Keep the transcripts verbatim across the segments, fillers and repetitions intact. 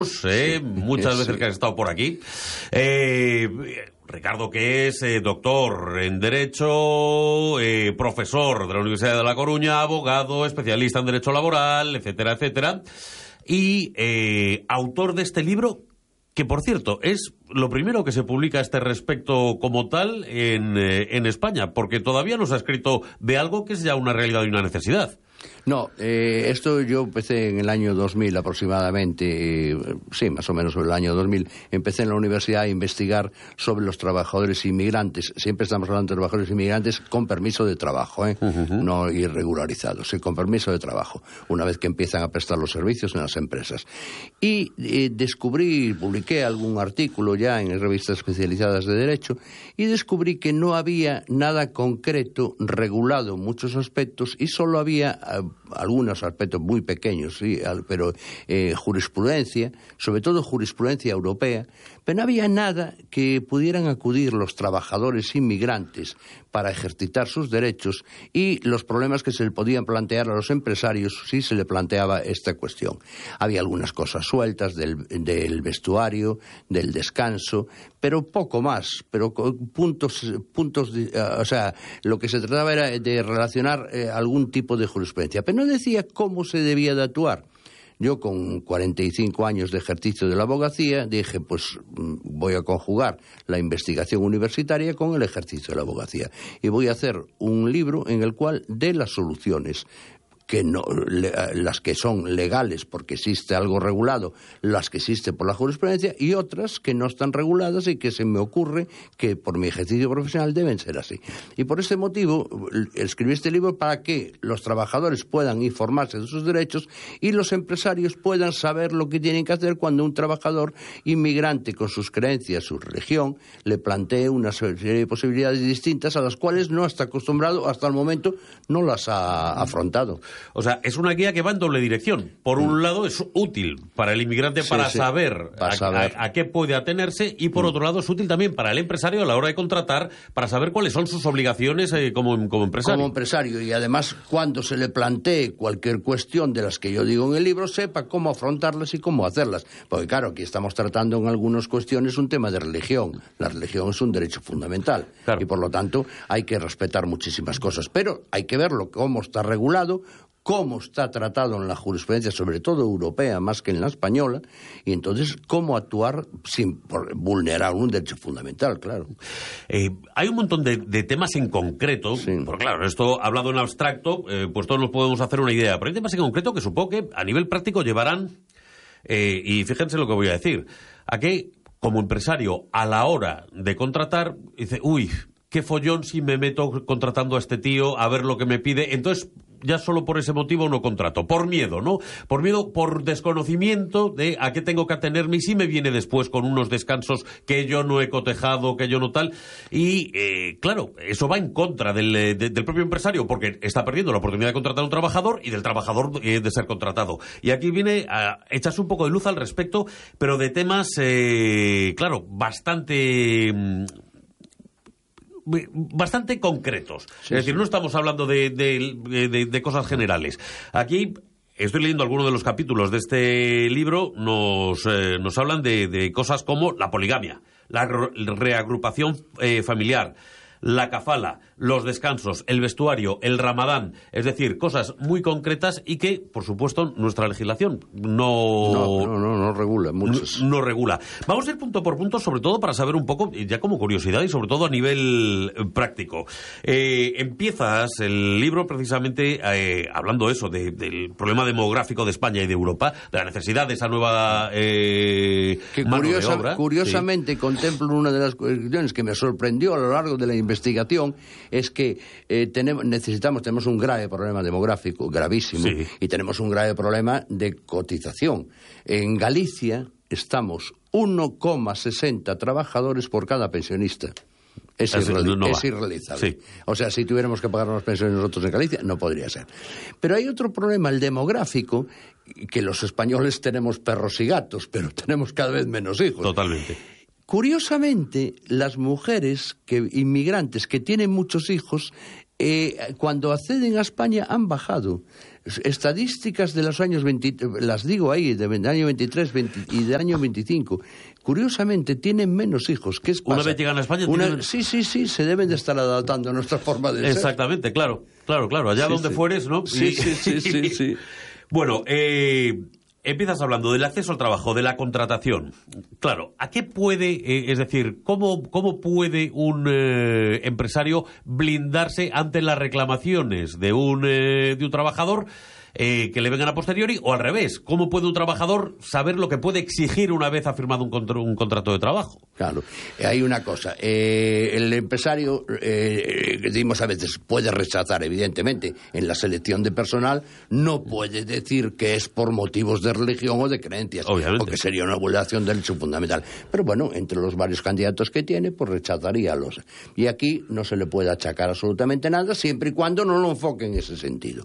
Eh, sí, muchas veces sí. que has estado por aquí. Eh, Ricardo, que es eh, doctor en Derecho, eh, profesor de la Universidad de La Coruña, abogado, especialista en Derecho Laboral, etcétera, etcétera. Y eh, autor de este libro, que por cierto, es lo primero que se publica a este respecto como tal en, eh, en España, porque todavía no se ha escrito de algo que es ya una realidad y una necesidad. No, eh, esto yo empecé en el año dos mil aproximadamente, eh, sí, más o menos sobre el año dos mil. Empecé en la universidad a investigar sobre los trabajadores inmigrantes. Siempre estamos hablando de trabajadores inmigrantes con permiso de trabajo, ¿eh? Uh-huh. No irregularizados, eh, con permiso de trabajo, una vez que empiezan a prestar los servicios en las empresas. Y eh, descubrí, publiqué algún artículo ya en revistas especializadas de Derecho, y descubrí que no había nada concreto regulado en muchos aspectos y solo había algunos aspectos muy pequeños, sí, pero eh, jurisprudencia, sobre todo jurisprudencia europea, pero no había nada que pudieran acudir los trabajadores inmigrantes para ejercitar sus derechos y los problemas que se le podían plantear a los empresarios si se le planteaba esta cuestión. Había algunas cosas sueltas del, del vestuario, del descanso, pero poco más, pero puntos, puntos de, uh, o sea, lo que se trataba era de relacionar eh, algún tipo de jurisprudencia, pero no decía cómo se debía de actuar. Yo, con cuarenta y cinco años de ejercicio de la abogacía, dije, pues voy a conjugar la investigación universitaria con el ejercicio de la abogacía. Y voy a hacer un libro en el cual dé las soluciones, que no, le, las que son legales porque existe algo regulado, las que existen por la jurisprudencia, y otras que no están reguladas y que se me ocurre que por mi ejercicio profesional deben ser así. Y por ese motivo escribí este libro para que los trabajadores puedan informarse de sus derechos y los empresarios puedan saber lo que tienen que hacer cuando un trabajador inmigrante con sus creencias, su religión, le plantee una serie de posibilidades distintas a las cuales no está acostumbrado, hasta el momento no las ha afrontado. O sea, es una guía que va en doble dirección. Por un mm. lado, es útil para el inmigrante para, sí, sí. Saber, para a, saber a, a qué puede atenerse, y por mm. otro lado es útil también para el empresario a la hora de contratar, para saber cuáles son sus obligaciones eh, como, como empresario. Como empresario, y además cuando se le plantee cualquier cuestión de las que yo digo en el libro, sepa cómo afrontarlas y cómo hacerlas. Porque claro, aquí estamos tratando en algunas cuestiones un tema de religión. La religión es un derecho fundamental, claro. Y por lo tanto hay que respetar muchísimas cosas. Pero hay que verlo cómo está regulado, cómo está tratado en la jurisprudencia, sobre todo europea, más que en la española, y entonces cómo actuar sin vulnerar un derecho fundamental, claro. Eh, hay un montón de, de temas en concreto, sí. Porque claro, esto hablado en abstracto, eh, pues todos nos podemos hacer una idea, pero hay temas en concreto que supongo que a nivel práctico llevarán, eh, y fíjense lo que voy a decir, a que como empresario a la hora de contratar, dice, uy, qué follón si me meto contratando a este tío a ver lo que me pide, entonces ya solo por ese motivo no contrato, por miedo, ¿no? Por miedo, por desconocimiento de a qué tengo que atenerme y si me viene después con unos descansos que yo no he cotejado, que yo no tal. Y, eh, claro, eso va en contra del, de, del propio empresario, porque está perdiendo la oportunidad de contratar a un trabajador y del trabajador eh, de ser contratado. Y aquí viene a echarse un poco de luz al respecto, pero de temas, eh, claro, bastante... bastante concretos. Sí, es decir, sí. No estamos hablando de, de, de, de cosas generales. Aquí estoy leyendo algunos de los capítulos de este libro, nos, eh, nos hablan de, de cosas como la poligamia, la reagrupación eh, familiar, la kafala, los descansos, el vestuario, el ramadán, es decir, cosas muy concretas y que, por supuesto, nuestra legislación no... No, no, no, no regula muchos. No, no regula. Vamos a ir punto por punto, sobre todo para saber un poco, ya como curiosidad y sobre todo a nivel práctico. Eh, empiezas el libro precisamente eh, hablando eso, de, del problema demográfico de España y de Europa, de la necesidad de esa nueva eh, que mano curiosa, de obra. Curiosamente, sí. Contemplo una de las cuestiones que me sorprendió a lo largo de la investigación, es que eh, tenemos, necesitamos, tenemos un grave problema demográfico, gravísimo, sí. Y tenemos un grave problema de cotización. En Galicia estamos uno coma sesenta trabajadores por cada pensionista. Es, irreali- no es irrealizable. Sí. O sea, si tuviéramos que pagar unas pensiones nosotros en Galicia, no podría ser. Pero hay otro problema, el demográfico, que los españoles tenemos perros y gatos, pero tenemos cada vez menos hijos. Totalmente. Curiosamente, las mujeres que, inmigrantes que tienen muchos hijos eh, cuando acceden a España han bajado. Estadísticas de los años veinte, las digo ahí, del año veintitrés veinte, y del año veinticinco. Curiosamente, tienen menos hijos. ¿Qué es pasa? Una vez llegan a España... Una, tienen... Sí, sí, sí, se deben de estar adaptando a nuestra forma de ser. Exactamente, claro, claro, claro. Allá sí, donde sí. fueres, ¿no? Sí, y... sí, sí, sí, sí. Bueno, eh... empiezas hablando del acceso al trabajo, de la contratación. Claro, ¿a qué puede, eh, es decir, cómo, cómo puede un eh, empresario blindarse ante las reclamaciones de un, eh, de un trabajador eh, que le vengan a posteriori, o al revés? ¿Cómo puede un trabajador saber lo que puede exigir una vez ha firmado un, contra, un contrato de trabajo? Claro, hay una cosa. Eh, el empresario, eh, decimos a veces, puede rechazar, evidentemente, en la selección de personal, no puede decir que es por motivos de religión o de creencias, obviamente, porque sería una vulneración del derecho fundamental. Pero bueno, entre los varios candidatos que tiene, pues rechazaría los. Y aquí no se le puede achacar absolutamente nada, siempre y cuando no lo enfoque en ese sentido.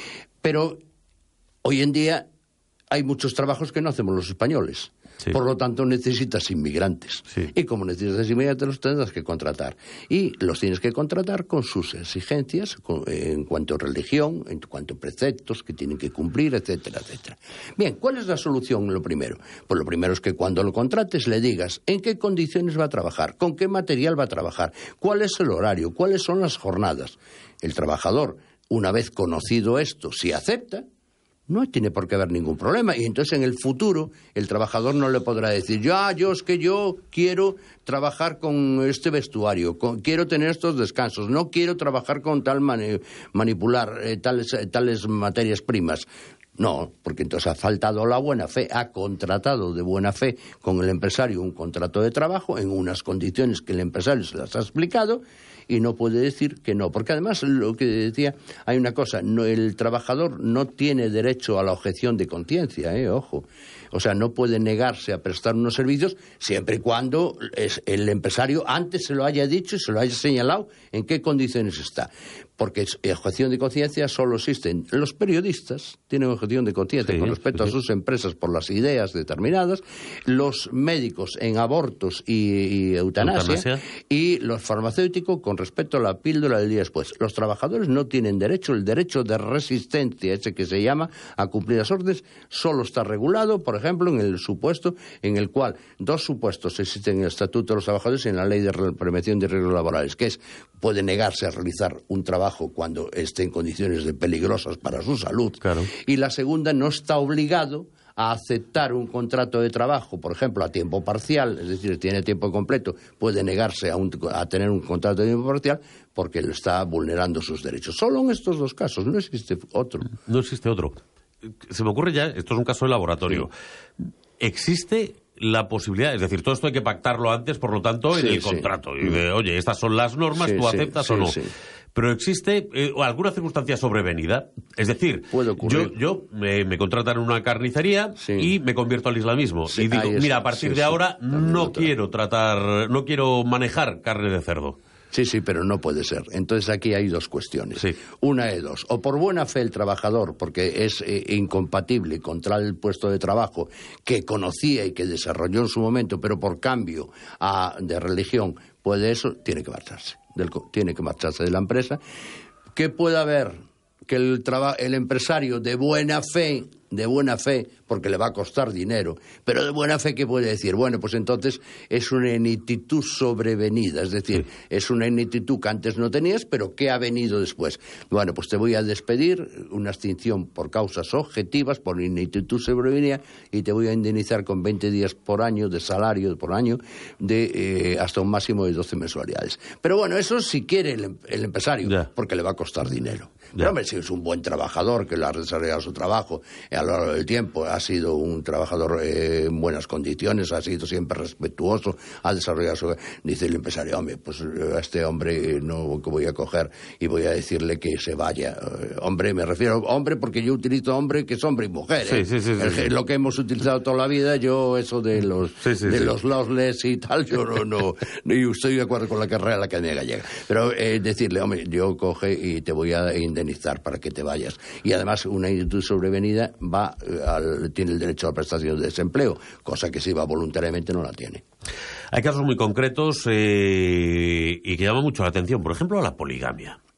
Pero hoy en día hay muchos trabajos que no hacemos los españoles. Sí. Por lo tanto, necesitas inmigrantes. Sí. Y como necesitas inmigrantes, los tendrás que contratar. Y los tienes que contratar con sus exigencias con, eh, en cuanto a religión, en cuanto a preceptos que tienen que cumplir, etcétera, etcétera. Bien, ¿cuál es la solución? Lo primero. Pues lo primero es que cuando lo contrates le digas en qué condiciones va a trabajar, con qué material va a trabajar, cuál es el horario, cuáles son las jornadas. El trabajador, una vez conocido esto, si acepta, no tiene por qué haber ningún problema. Y entonces en el futuro el trabajador no le podrá decir, ya, yo es que yo quiero trabajar con este vestuario, con, quiero tener estos descansos, no quiero trabajar con tal mani- manipular eh, tales, eh, tales materias primas. No, porque entonces ha faltado la buena fe, ha contratado de buena fe con el empresario un contrato de trabajo en unas condiciones que el empresario se las ha explicado, y no puede decir que no, porque además, lo que decía, hay una cosa, no, el trabajador no tiene derecho a la objeción de conciencia, eh, ojo, o sea, no puede negarse a prestar unos servicios siempre y cuando es, el empresario antes se lo haya dicho y se lo haya señalado en qué condiciones está, porque objeción de conciencia solo existen los periodistas, tienen objeción de conciencia sí, con respecto sí. a sus empresas por las ideas determinadas, los médicos en abortos y, y eutanasia, eutanasia y los farmacéuticos con respecto a la píldora del día después. Los trabajadores no tienen derecho, el derecho de resistencia, ese que se llama, a cumplir las órdenes, solo está regulado, por ejemplo, en el supuesto en el cual dos supuestos existen en el Estatuto de los Trabajadores y en la Ley de Prevención de Riesgos Laborales, que es, puede negarse a realizar un trabajo cuando esté en condiciones de peligrosas para su salud, claro. Y la segunda, no está obligado a aceptar un contrato de trabajo, por ejemplo, a tiempo parcial, es decir, tiene tiempo completo, puede negarse a, un, a tener un contrato de tiempo parcial porque le está vulnerando sus derechos. Solo en estos dos casos, no existe otro. No existe otro. Se me ocurre ya, esto es un caso de laboratorio. Sí. ¿Existe la posibilidad, es decir, todo esto hay que pactarlo antes, por lo tanto, sí, en el sí. contrato? Y de, oye, estas son las normas, sí, ¿tú sí, aceptas sí, o no? Sí. Pero existe eh, alguna circunstancia sobrevenida. Es decir, yo, yo me, me contratan en una carnicería sí. y me convierto al islamismo. Sí, y digo, mira, a partir sí, de sí, ahora sí, no quiero tratar, no quiero manejar carne de cerdo. Sí, sí, pero no puede ser. Entonces aquí hay dos cuestiones. Sí. Una de dos. O por buena fe el trabajador, porque es eh, incompatible contra el puesto de trabajo que conocía y que desarrolló en su momento, pero por cambio a, de religión, puede eso, tiene que marcharse. Del, tiene que marcharse de la empresa. ¿Qué puede haber? Que el, traba, el empresario de buena fe, de buena fe, porque le va a costar dinero, pero de buena fe, ¿qué puede decir? Bueno, pues entonces es una ineptitud sobrevenida, es decir, sí. es una ineptitud que antes no tenías, pero que ha venido después. Bueno, pues te voy a despedir, una extinción por causas objetivas, por ineptitud sobrevenida, y te voy a indemnizar con veinte días por año de salario por año, de eh, hasta un máximo de doce mensualidades. Pero bueno, eso si quiere el, el empresario, yeah. porque le va a costar dinero. Yeah. Pero hombre, si es un buen trabajador, que le ha desarrollado su trabajo a lo largo del tiempo, ha sido un trabajador eh, en buenas condiciones, ha sido siempre respetuoso, ha desarrollado su... Dice el empresario, hombre, pues a este hombre no que voy a coger y voy a decirle que se vaya. Eh, hombre, me refiero a hombre porque yo utilizo hombre que es hombre y mujer. ¿eh? Sí, sí, sí, sí, sí. Lo que hemos utilizado toda la vida, yo eso de los sí, sí, de sí. los losles y tal, yo no, no, no estoy de acuerdo con la carrera de la Academia Gallega. Pero eh, decirle, hombre, yo coge y te voy a indemnizar para que te vayas. Y además una ineptitud sobrevenida va al, tiene el derecho a la prestación de desempleo, cosa que si va voluntariamente no la tiene. Hay casos muy concretos eh, y que llaman mucho la atención, por ejemplo, la poligamia.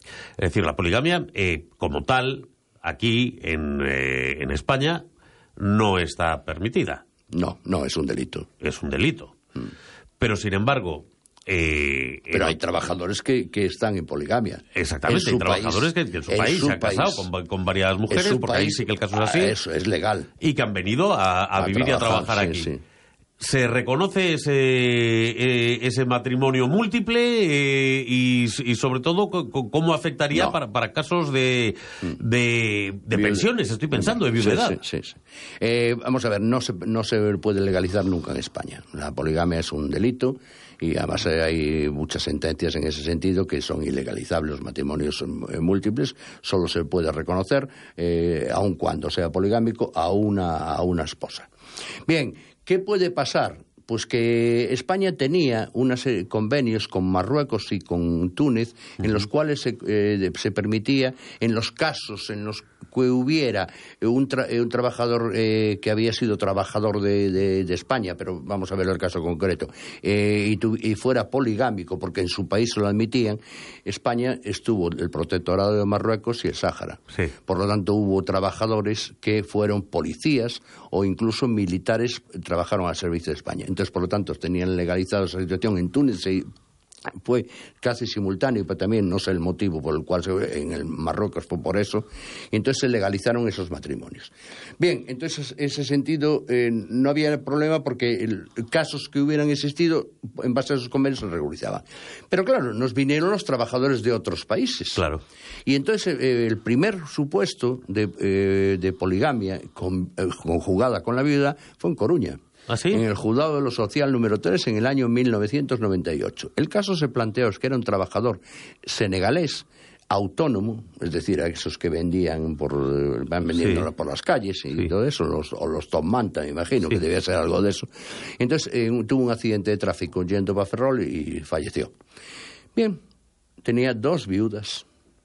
Es decir, la poligamia, eh, como tal, aquí en, eh, en España, no está permitida. No, no, es un delito. Es un delito. Mm. Pero, sin embargo... Eh, Pero hay trabajadores que, que están en poligamia. Exactamente, hay trabajadores país, que, que en su en país su se han casado con, con varias mujeres, porque país, ahí sí que el caso es así. Eso es legal. Y que han venido a, a, a vivir trabajar, y a trabajar sí, aquí. Sí. ¿Se reconoce ese, eh, ese matrimonio múltiple eh, y, y, sobre todo, cómo afectaría no. para, para casos de, de, de pensiones? Estoy pensando, de viudedad. Sí, sí, sí, sí. Eh, vamos a ver, no se, no se puede legalizar nunca en España. La poligamia es un delito. Y además hay muchas sentencias en ese sentido que son ilegalizables. Los matrimonios múltiples solo se puede reconocer, eh, aun cuando sea poligámico, a una, a una esposa. Bien, ¿qué puede pasar? Pues que España tenía unos convenios con Marruecos y con Túnez, uh-huh. en los cuales se, eh, se permitía, en los casos en los que hubiera un, tra- un trabajador eh, que había sido trabajador de, de, de España, pero vamos a ver el caso concreto, eh, y, tu, y fuera poligámico, porque en su país se lo admitían, España estuvo el protectorado de Marruecos y el Sáhara. Sí. Por lo tanto, hubo trabajadores que fueron policías o incluso militares, trabajaron al servicio de España. Entonces, por lo tanto, tenían legalizada esa situación. En Túnez se fue casi simultáneo, pero también no sé el motivo por el cual se, en el Marruecos fue por eso, y entonces se legalizaron esos matrimonios. Bien, entonces en ese sentido eh, no había problema porque el, casos que hubieran existido en base a esos convenios se regularizaban. Pero claro, nos vinieron los trabajadores de otros países. Claro. Y entonces eh, el primer supuesto de, eh, de poligamia con, eh, conjugada con la viuda fue en Coruña. ¿Ah, sí? En el juzgado de lo social número tres en el año mil novecientos noventa y ocho. El caso se planteó es que era un trabajador senegalés autónomo, es decir, a esos que vendían por van vendiéndolo sí. por las calles y sí. todo eso, los, o los Tom Manta, me imagino, sí. que debía ser algo de eso. Entonces eh, tuvo un accidente de tráfico yendo para Ferrol y falleció. Bien, tenía dos viudas.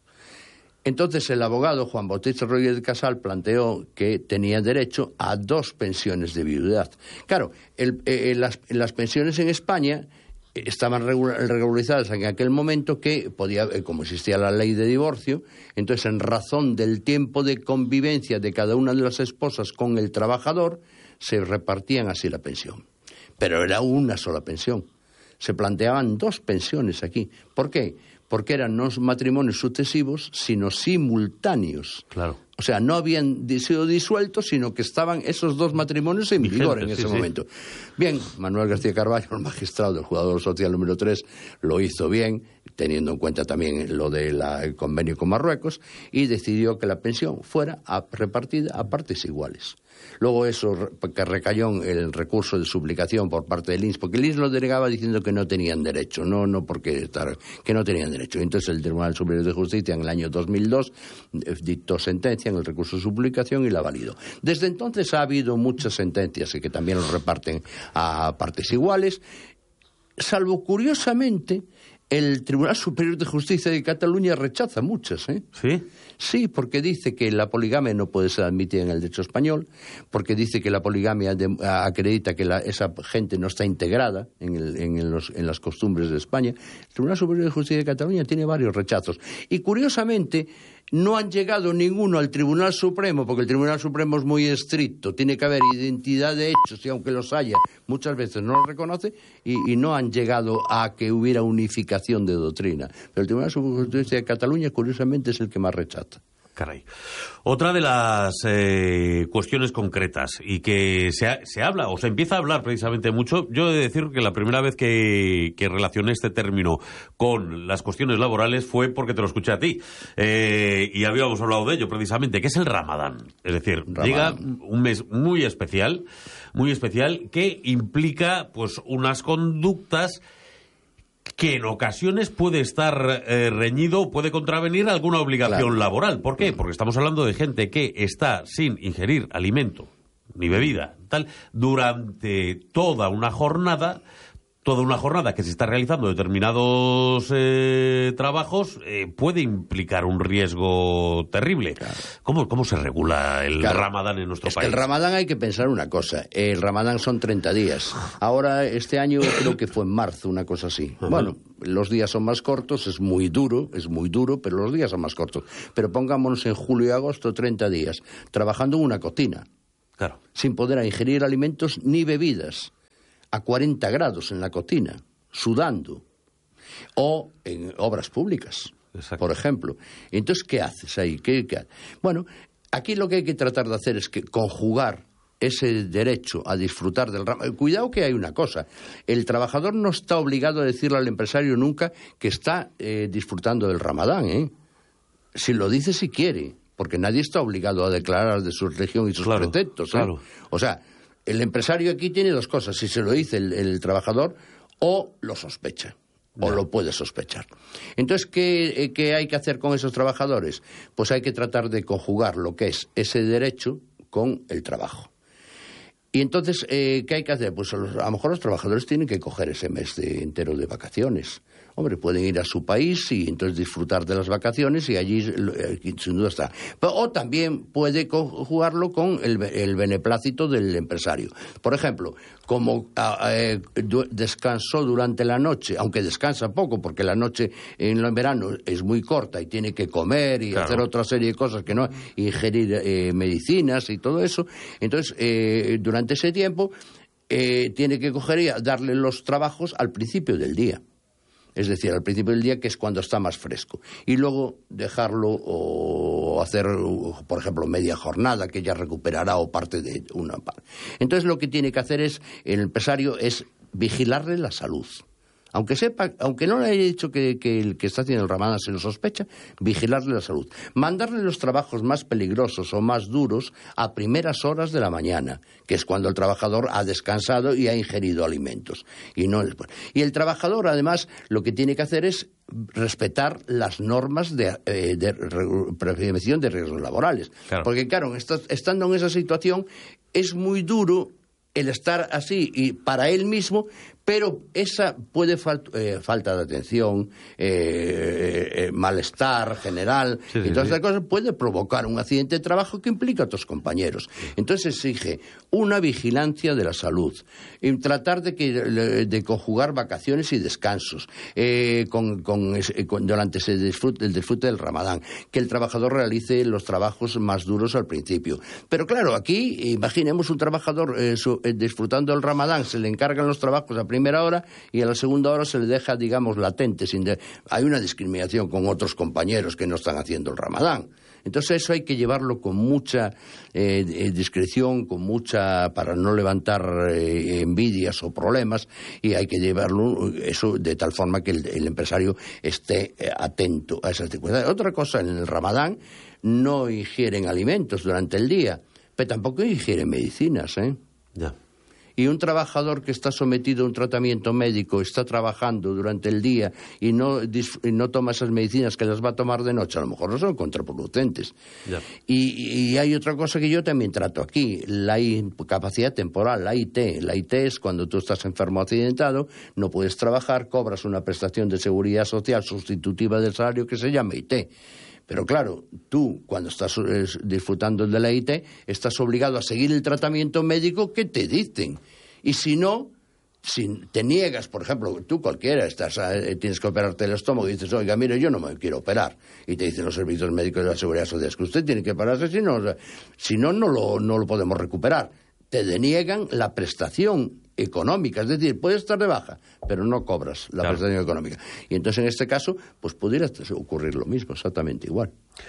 Entonces el abogado Juan Bautista Rodríguez Casal planteó que tenía derecho a dos pensiones de viudedad. Claro, el, eh, las, las pensiones en España estaban regularizadas en aquel momento que podía, como existía la ley de divorcio, entonces en razón del tiempo de convivencia de cada una de las esposas con el trabajador, se repartían así la pensión. Pero era una sola pensión. Se planteaban dos pensiones aquí. ¿Por qué? Porque eran no matrimonios sucesivos, sino simultáneos. Claro. O sea, no habían sido disueltos, sino que estaban esos dos matrimonios en vigor en ese sí, momento. Sí. Bien, Manuel García Carballo, el magistrado del juzgado social número tres, lo hizo bien, teniendo en cuenta también lo del convenio con Marruecos, y decidió que la pensión fuera a, repartida a partes iguales. Luego eso que recayó en el recurso de suplicación por parte del I N S, porque el I N S lo denegaba diciendo que no tenían derecho, no no porque estar, que no tenían derecho. Entonces el Tribunal Superior de Justicia en el año dos mil dos dictó sentencia en el recurso de suplicación y la validó. Desde entonces ha habido muchas sentencias y que también los reparten a partes iguales, salvo curiosamente el Tribunal Superior de Justicia de Cataluña rechaza muchas, ¿eh? ¿Sí? Sí, porque dice que la poligamia no puede ser admitida en el derecho español, porque dice que la poligamia de, acredita que la, esa gente no está integrada en, el, en, los, en las costumbres de España. El Tribunal Superior de Justicia de Cataluña tiene varios rechazos. Y curiosamente no han llegado ninguno al Tribunal Supremo, porque el Tribunal Supremo es muy estricto, tiene que haber identidad de hechos, y aunque los haya, muchas veces no los reconoce, y, y no han llegado a que hubiera unificación de doctrina. Pero el Tribunal Superior de Justicia de Cataluña, curiosamente, es el que más rechaza. Caray. Otra de las eh, cuestiones concretas y que se, ha, se habla o se empieza a hablar precisamente mucho, yo he de decir que la primera vez que, que relacioné este término con las cuestiones laborales fue porque te lo escuché a ti eh, y habíamos hablado de ello precisamente, que es el Ramadán. Es decir, Ramadán. Llega un mes muy especial, muy especial que implica pues unas conductas que en ocasiones puede estar eh, reñido o puede contravenir alguna obligación claro. laboral. ¿Por qué? Porque estamos hablando de gente que está sin ingerir alimento ni bebida tal durante toda una jornada, toda una jornada que se está realizando determinados eh, trabajos, eh, puede implicar un riesgo terrible. Claro. ¿Cómo, ¿Cómo se regula el claro. Ramadán en nuestro es país? Que el Ramadán hay que pensar una cosa. El Ramadán son treinta días. Ahora, este año creo que fue en marzo, una cosa así. Uh-huh. Bueno, los días son más cortos, es muy duro, es muy duro, pero los días son más cortos. Pero pongámonos en julio y agosto, treinta días, trabajando en una cocina, claro, sin poder ingerir alimentos ni bebidas, a cuarenta grados en la cocina, sudando, o en obras públicas, exacto, por ejemplo. Entonces, ¿qué haces ahí? ¿Qué, qué? Bueno, aquí lo que hay que tratar de hacer es que conjugar ese derecho a disfrutar del Ramadán. Cuidado que hay una cosa, el trabajador no está obligado a decirle al empresario nunca que está eh, disfrutando del Ramadán, ¿eh? Si lo dice si quiere, porque nadie está obligado a declarar de su religión y sus claro, preceptos, ¿eh? Claro. O sea, el empresario aquí tiene dos cosas, si se lo dice el, el trabajador o lo sospecha. O no. Lo puede sospechar. Entonces, ¿qué, ¿qué hay que hacer con esos trabajadores? Pues hay que tratar de conjugar lo que es ese derecho con el trabajo. Y entonces, eh, ¿qué hay que hacer? Pues a, los, a lo mejor los trabajadores tienen que coger ese mes de, entero de vacaciones. Hombre, pueden ir a su país y entonces disfrutar de las vacaciones y allí eh, sin duda está. Pero, o también puede conjugarlo con el, el beneplácito del empresario. Por ejemplo, como eh, descansó durante la noche, aunque descansa poco porque la noche en el verano es muy corta y tiene que comer y claro, hacer otra serie de cosas que no, ingerir eh, medicinas y todo eso, entonces eh, durante ese tiempo eh, tiene que coger y darle los trabajos al principio del día. Es decir, al principio del día, que es cuando está más fresco. Y luego dejarlo o hacer, por ejemplo, media jornada, que ya recuperará o parte de una parte. Entonces, lo que tiene que hacer es, el empresario, es vigilarle la salud. Aunque sepa, aunque no le haya dicho que, que el que está haciendo el Ramadán se lo sospecha, vigilarle la salud. Mandarle los trabajos más peligrosos o más duros a primeras horas de la mañana, que es cuando el trabajador ha descansado y ha ingerido alimentos. Y no después. Y el trabajador, además, lo que tiene que hacer es respetar las normas de, eh, de prevención de riesgos laborales. Claro. Porque, claro, estando en esa situación, es muy duro el estar así y para él mismo, pero esa puede fal eh, falta de atención, eh, eh, malestar general, sí, sí, y todas sí. esas cosas puede provocar un accidente de trabajo que implica a otros compañeros. Entonces exige una vigilancia de la salud, y tratar de que de conjugar vacaciones y descansos eh, con, con, con, durante ese disfrute, el disfrute del Ramadán, que el trabajador realice los trabajos más duros al principio. Pero claro, aquí imaginemos un trabajador eh, su, eh, disfrutando del Ramadán, se le encargan los trabajos a primera hora y a la segunda hora se le deja, digamos, latente. Sin de... Hay una discriminación con otros compañeros que no están haciendo el Ramadán. Entonces eso hay que llevarlo con mucha eh, discreción, con mucha, para no levantar eh, envidias o problemas, y hay que llevarlo eso de tal forma que el, el empresario esté eh, atento a esas circunstancias. Otra cosa, en el Ramadán no ingieren alimentos durante el día, pero tampoco ingieren medicinas, ¿eh? Ya. Y un trabajador que está sometido a un tratamiento médico, está trabajando durante el día y no, y no toma esas medicinas que las va a tomar de noche, a lo mejor no son contraproducentes. Yeah. Y, y hay otra cosa que yo también trato aquí, la incapacidad temporal, la I T. La I T es cuando tú estás enfermo o accidentado, no puedes trabajar, cobras una prestación de seguridad social sustitutiva del salario que se llama I T. Pero claro, tú, cuando estás eh, disfrutando de la I T, estás obligado a seguir el tratamiento médico que te dicten. Y si no, si te niegas, por ejemplo, tú cualquiera, estás eh, tienes que operarte el estómago y dices, oiga, mire, yo no me quiero operar. Y te dicen los servicios médicos de la Seguridad Social, es que usted tiene que pararse, si no, si no, no lo, no lo podemos recuperar. Te deniegan la prestación económica, es decir, puedes estar de baja, pero no cobras la claro. prestación económica. Y entonces, en este caso, pues pudiera ocurrir lo mismo, exactamente igual.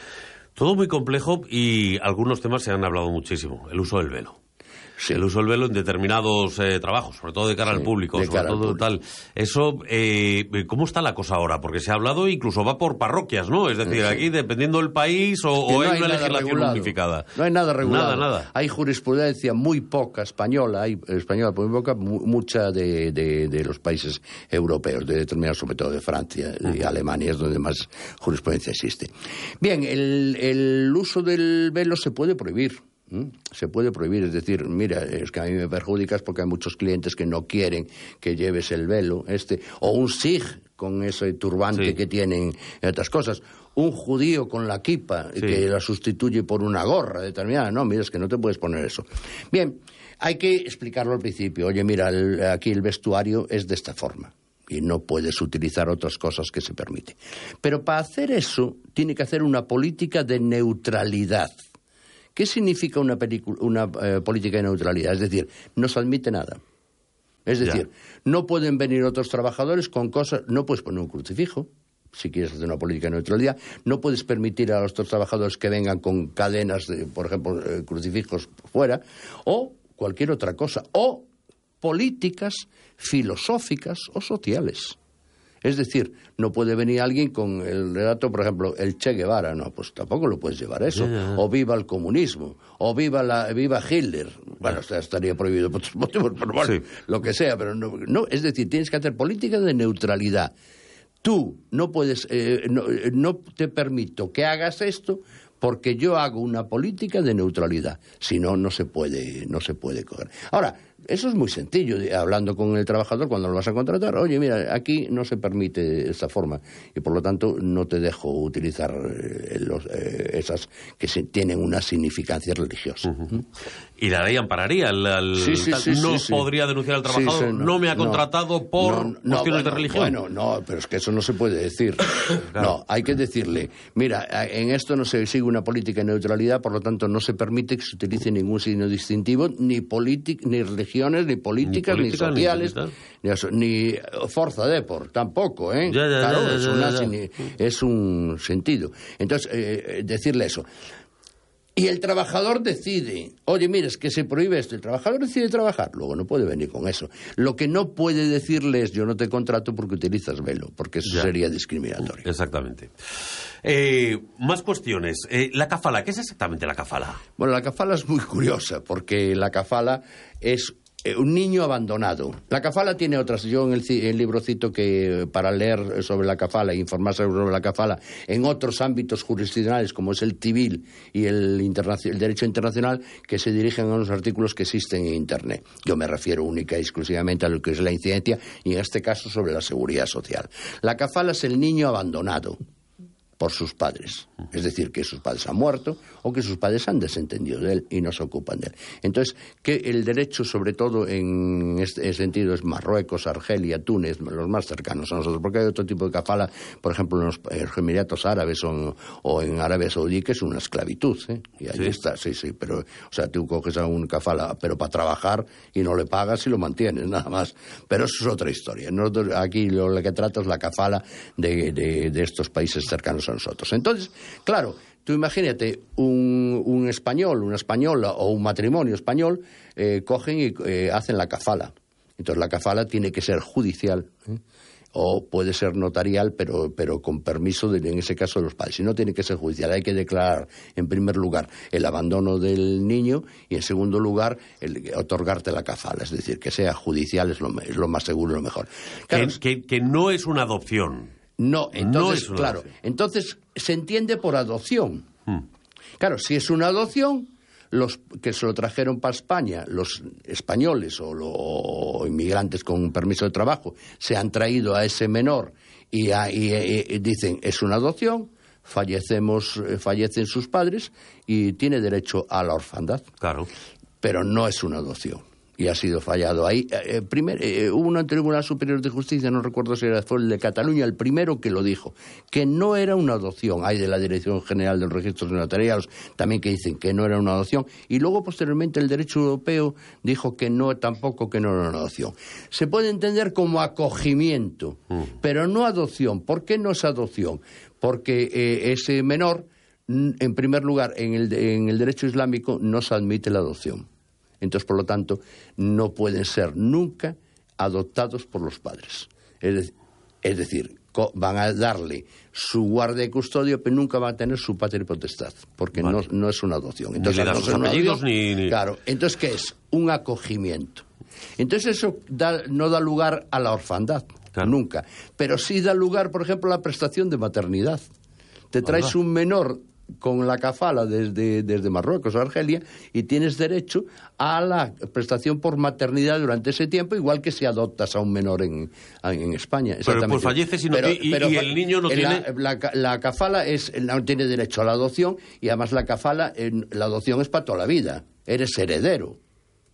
Todo muy complejo y algunos temas se han hablado muchísimo. El uso del velo. Sí. El uso del velo en determinados eh, trabajos, sobre todo de cara sí, al público, sobre todo público. Tal. Eso, eh, ¿cómo está la cosa ahora? Porque se ha hablado, incluso va por parroquias, ¿no? Es decir, sí. aquí dependiendo del país o, es que o no hay, hay una legislación regulado. unificada. No hay nada regulado. Nada, nada. Hay jurisprudencia muy poca española, hay española muy poca, mucha de, de, de los países europeos, de determinados, sobre todo de Francia uh-huh. y Alemania, es donde más jurisprudencia existe. Bien, el, el uso del velo se puede prohibir. ¿Mm? Se puede prohibir, es decir, mira, es que a mí me perjudicas porque hay muchos clientes que no quieren que lleves el velo, este, o un sig con ese turbante sí. que tienen, otras cosas, un judío con la kipa sí. que la sustituye por una gorra determinada, no, mira, es que no te puedes poner eso. Bien, hay que explicarlo al principio, oye, mira, el, aquí el vestuario es de esta forma. y no puedes utilizar otras cosas que se permiten. Pero para hacer eso tiene que hacer una política de neutralidad. ¿Qué significa una, una eh, política de neutralidad? Es decir, no se admite nada. Es decir, ya. no pueden venir otros trabajadores con cosas... No puedes poner un crucifijo, si quieres hacer una política de neutralidad. No puedes permitir a los otros trabajadores que vengan con cadenas, de, por ejemplo, eh, crucifijos fuera, o cualquier otra cosa. O políticas filosóficas o sociales. Es decir, no puede venir alguien con el relato, por ejemplo, el Che Guevara, no, pues tampoco lo puedes llevar eso. Yeah. O viva el comunismo, o viva la viva Hitler. Bueno, yeah. estaría prohibido por otros motivos, pero bueno, sí. lo que sea, pero no, no, es decir, tienes que hacer política de neutralidad. Tú no puedes, eh, no, no te permito que hagas esto porque yo hago una política de neutralidad. Si no, no se puede, no se puede coger. Ahora, eso es muy sencillo, hablando con el trabajador cuando lo vas a contratar. Oye, mira, aquí no se permite esta forma y por lo tanto no te dejo utilizar eh, los, eh, esas que se, tienen una significancia religiosa. Uh-huh. ¿Mm? Y la ley ampararía. El, el, sí, sí, sí, no sí, podría denunciar al trabajador. Sí, sí, no, no me ha contratado no, por no, no, cuestiones bueno, de religión. Bueno, no, pero es que eso no se puede decir. Claro. No, hay que decirle, mira, en esto no se sigue una política de neutralidad, por lo tanto no se permite que se utilice ningún signo distintivo, ni política, ni religión, ni políticas, ni, política, ni sociales, ni, ni, ni forza depor, tampoco, ¿eh? Ya, ya, claro, ya, ya, es, una, ya, ya. es un sentido. Entonces, eh, decirle eso. Y el trabajador decide, oye, mira, es que se prohíbe esto. El trabajador decide trabajar, luego no puede venir con eso. Lo que no puede decirle es, yo no te contrato porque utilizas velo, porque eso ya. sería discriminatorio. Exactamente. Eh, más cuestiones. Eh, la kafala, ¿qué es exactamente la kafala? Bueno, la kafala es muy curiosa, porque la kafala es un niño abandonado. La kafala tiene otras. Yo en el, el libro cito que para leer sobre la kafala e informarse sobre la kafala en otros ámbitos jurisdiccionales como es el civil y el, el derecho internacional, que se dirigen a unos artículos que existen en Internet. Yo me refiero única y exclusivamente a lo que es la incidencia y en este caso sobre la seguridad social. La kafala es el niño abandonado por sus padres, es decir, que sus padres han muerto o que sus padres han desentendido de él y no se ocupan de él. Entonces, que el derecho, sobre todo en este sentido, es Marruecos, Argelia, Túnez, los más cercanos a nosotros, porque hay otro tipo de kafala, por ejemplo, en los, en los Emiratos Árabes o, o en Arabia Saudí, que es una esclavitud, ¿eh? Y ahí ¿Sí? está, sí, sí, pero, o sea, tú coges a un kafala, pero para trabajar y no le pagas y lo mantienes, nada más. Pero eso es otra historia. Nosotros, aquí lo, lo que trata es la kafala de, de, de estos países cercanos a nosotros. Entonces, claro, tú imagínate un, un español, una española o un matrimonio español, eh, cogen y eh, hacen la kafala. Entonces la kafala tiene que ser judicial, ¿eh? O puede ser notarial, pero, pero con permiso, de, en ese caso, de los padres. Si no, tiene que ser judicial. Hay que declarar, en primer lugar, el abandono del niño y, en segundo lugar, el, otorgarte la kafala. Es decir, que sea judicial es lo, es lo más seguro y lo mejor. Claro, que, que, que no es una adopción. No, entonces, no claro, adopción. Entonces se entiende por adopción. Hmm. Claro, si es una adopción, los que se lo trajeron para España, los españoles o los inmigrantes con permiso de trabajo, se han traído a ese menor y, a, y, y, y dicen, es una adopción, fallecemos, fallecen sus padres y tiene derecho a la orfandad. Claro. Pero no es una adopción. Y ha sido fallado ahí. Eh, primer, eh, hubo un Tribunal Superior de Justicia, no recuerdo si era, fue el de Cataluña, el primero que lo dijo, que no era una adopción. Hay de la Dirección General de los Registros Notariales también que dicen que no era una adopción. Y luego, posteriormente, el derecho europeo dijo que no, tampoco que no era una adopción. Se puede entender como acogimiento, mm. pero no adopción. ¿Por qué no es adopción? Porque eh, ese menor, en primer lugar, en el, en el derecho islámico no se admite la adopción. Entonces, por lo tanto, no pueden ser nunca adoptados por los padres. Es, de, es decir, co- van a darle su guardia y custodia, pero nunca van a tener su patria y potestad, porque vale. no, no es una adopción. Entonces, ni le dan no sus apellidos, ni, ni... Claro, entonces, ¿qué es? Un acogimiento. Entonces, eso da, no da lugar a la orfandad, claro. nunca. Pero sí da lugar, por ejemplo, a la prestación de maternidad. Te traes Hola. un menor con la kafala desde, desde Marruecos o Argelia y tienes derecho a la prestación por maternidad durante ese tiempo, igual que si adoptas a un menor en, en España. Pero pues falleces y, no pero, y, pero, y el niño no la, tiene... La, la kafala es, no tiene derecho a la adopción y además la kafala, la adopción es para toda la vida. Eres heredero.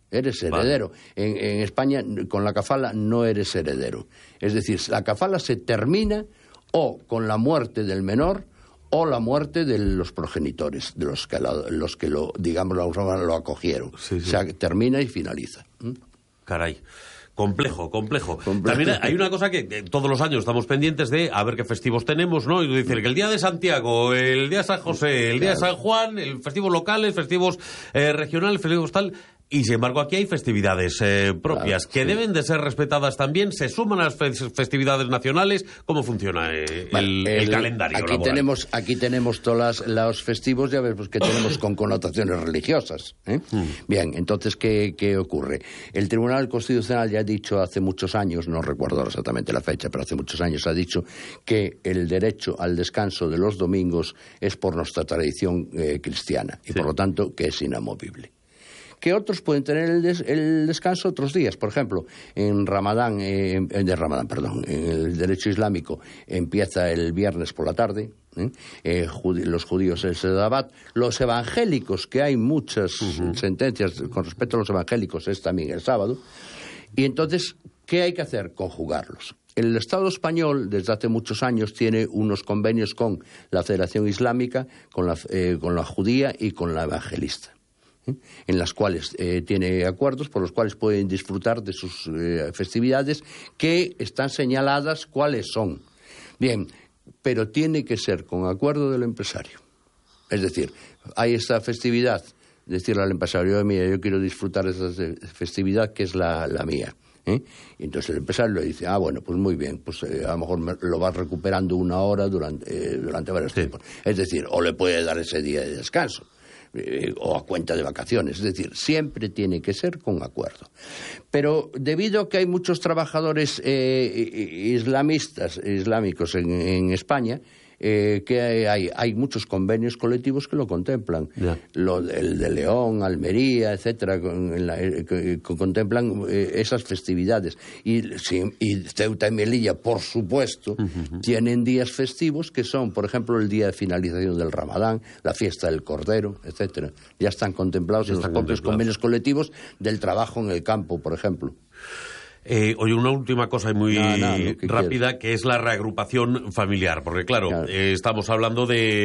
Eres heredero. Vale. En, en España, con la kafala, no eres heredero. Es decir, la kafala se termina o con la muerte del menor o la muerte de los progenitores, de los que, la, los que lo, digamos, lo, lo acogieron. Sí, sí. O sea, termina y finaliza. ¿Mm? Caray. Complejo, complejo, complejo. También hay una cosa que, que todos los años estamos pendientes de a ver qué festivos tenemos, ¿no? Y decir que el día de Santiago, el día de San José, el día claro. de San Juan, el festivos locales, festivos eh, regionales, festivos tal... Y sin embargo aquí hay festividades eh, propias claro, que sí. deben de ser respetadas también. ¿Se suman a las festividades nacionales? ¿Cómo funciona eh, vale, el, el, el calendario aquí laboral? tenemos Aquí tenemos todos los festivos, ya vemos que tenemos con connotaciones religiosas. ¿eh? Mm. Bien, entonces, ¿qué, ¿qué ocurre? El Tribunal Constitucional ya ha dicho hace muchos años, no recuerdo exactamente la fecha, pero hace muchos años ha dicho que el derecho al descanso de los domingos es por nuestra tradición eh, cristiana y sí. por lo tanto que es inamovible. Que otros pueden tener el, des, el descanso otros días. Por ejemplo, en Ramadán, eh, de Ramadán, perdón, en el derecho islámico empieza el viernes por la tarde, ¿eh? Eh, judí, los judíos el Sedabat, los evangélicos, que hay muchas uh-huh. sentencias con respecto a los evangélicos, es también el sábado. Y entonces, ¿qué hay que hacer? Conjugarlos. El Estado español, desde hace muchos años, tiene unos convenios con la Federación Islámica, con la, eh, con la judía y con la evangelista, en las cuales eh, tiene acuerdos por los cuales pueden disfrutar de sus eh, festividades que están señaladas cuáles son. Bien, pero tiene que ser con acuerdo del empresario. Es decir, hay esta festividad, decirle al empresario, mira, yo quiero disfrutar de esa festividad que es la, la mía. ¿eh? Y entonces el empresario le dice, ah, bueno, pues muy bien, pues eh, a lo mejor lo vas recuperando una hora durante, eh, durante varios sí. tiempos. Es decir, o le puede dar ese día de descanso. Eh, o a cuenta de vacaciones, es decir, siempre tiene que ser con acuerdo. Pero debido a que hay muchos trabajadores eh, islamistas, islámicos en, en España, eh, que hay, hay muchos convenios colectivos que lo contemplan. Yeah. Lo, el de León, Almería, etcétera, con, la, eh, que, que contemplan eh, esas festividades. Y, sí, y Ceuta y Melilla, por supuesto, uh-huh. tienen días festivos que son, por ejemplo, el día de finalización del Ramadán, la fiesta del Cordero, etcétera. Ya están contemplados ya en están los propios convenios colectivos del trabajo en el campo, por ejemplo. Eh, oye, una última cosa muy no, no, que rápida, quieres. Que es la reagrupación familiar, porque claro, claro. Eh, estamos hablando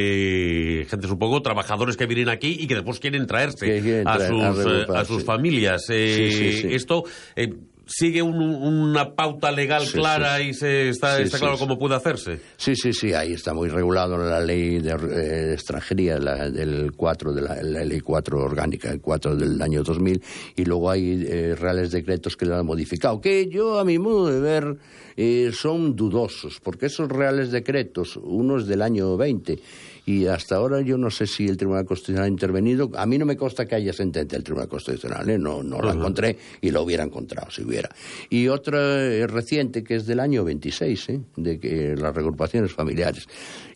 de gente, supongo, trabajadores que vienen aquí y que después quieren traerse que quieren a, traer, sus, a, a sus sí. familias. Eh, sí, sí, sí. Esto... Eh, ¿Sigue un, una pauta legal sí, clara sí. y se está, sí, está claro sí, cómo sí. puede hacerse? Sí, sí, sí, ahí está muy regulado en la ley de eh, extranjería, la, del cuatro, de la, la ley cuatro orgánica, el cuatro del año dos mil, y luego hay eh, reales decretos que lo han modificado, que yo a mi modo de ver eh, son dudosos, porque esos reales decretos, uno es del año veinte, y hasta ahora yo no sé si el Tribunal Constitucional ha intervenido. A mí no me consta que haya sentencia del Tribunal Constitucional, ¿eh? no, no uh-huh. la encontré y la hubiera encontrado si hubiera. Y otra eh, reciente que es del año veintiséis, ¿eh? de que las reagrupaciones familiares.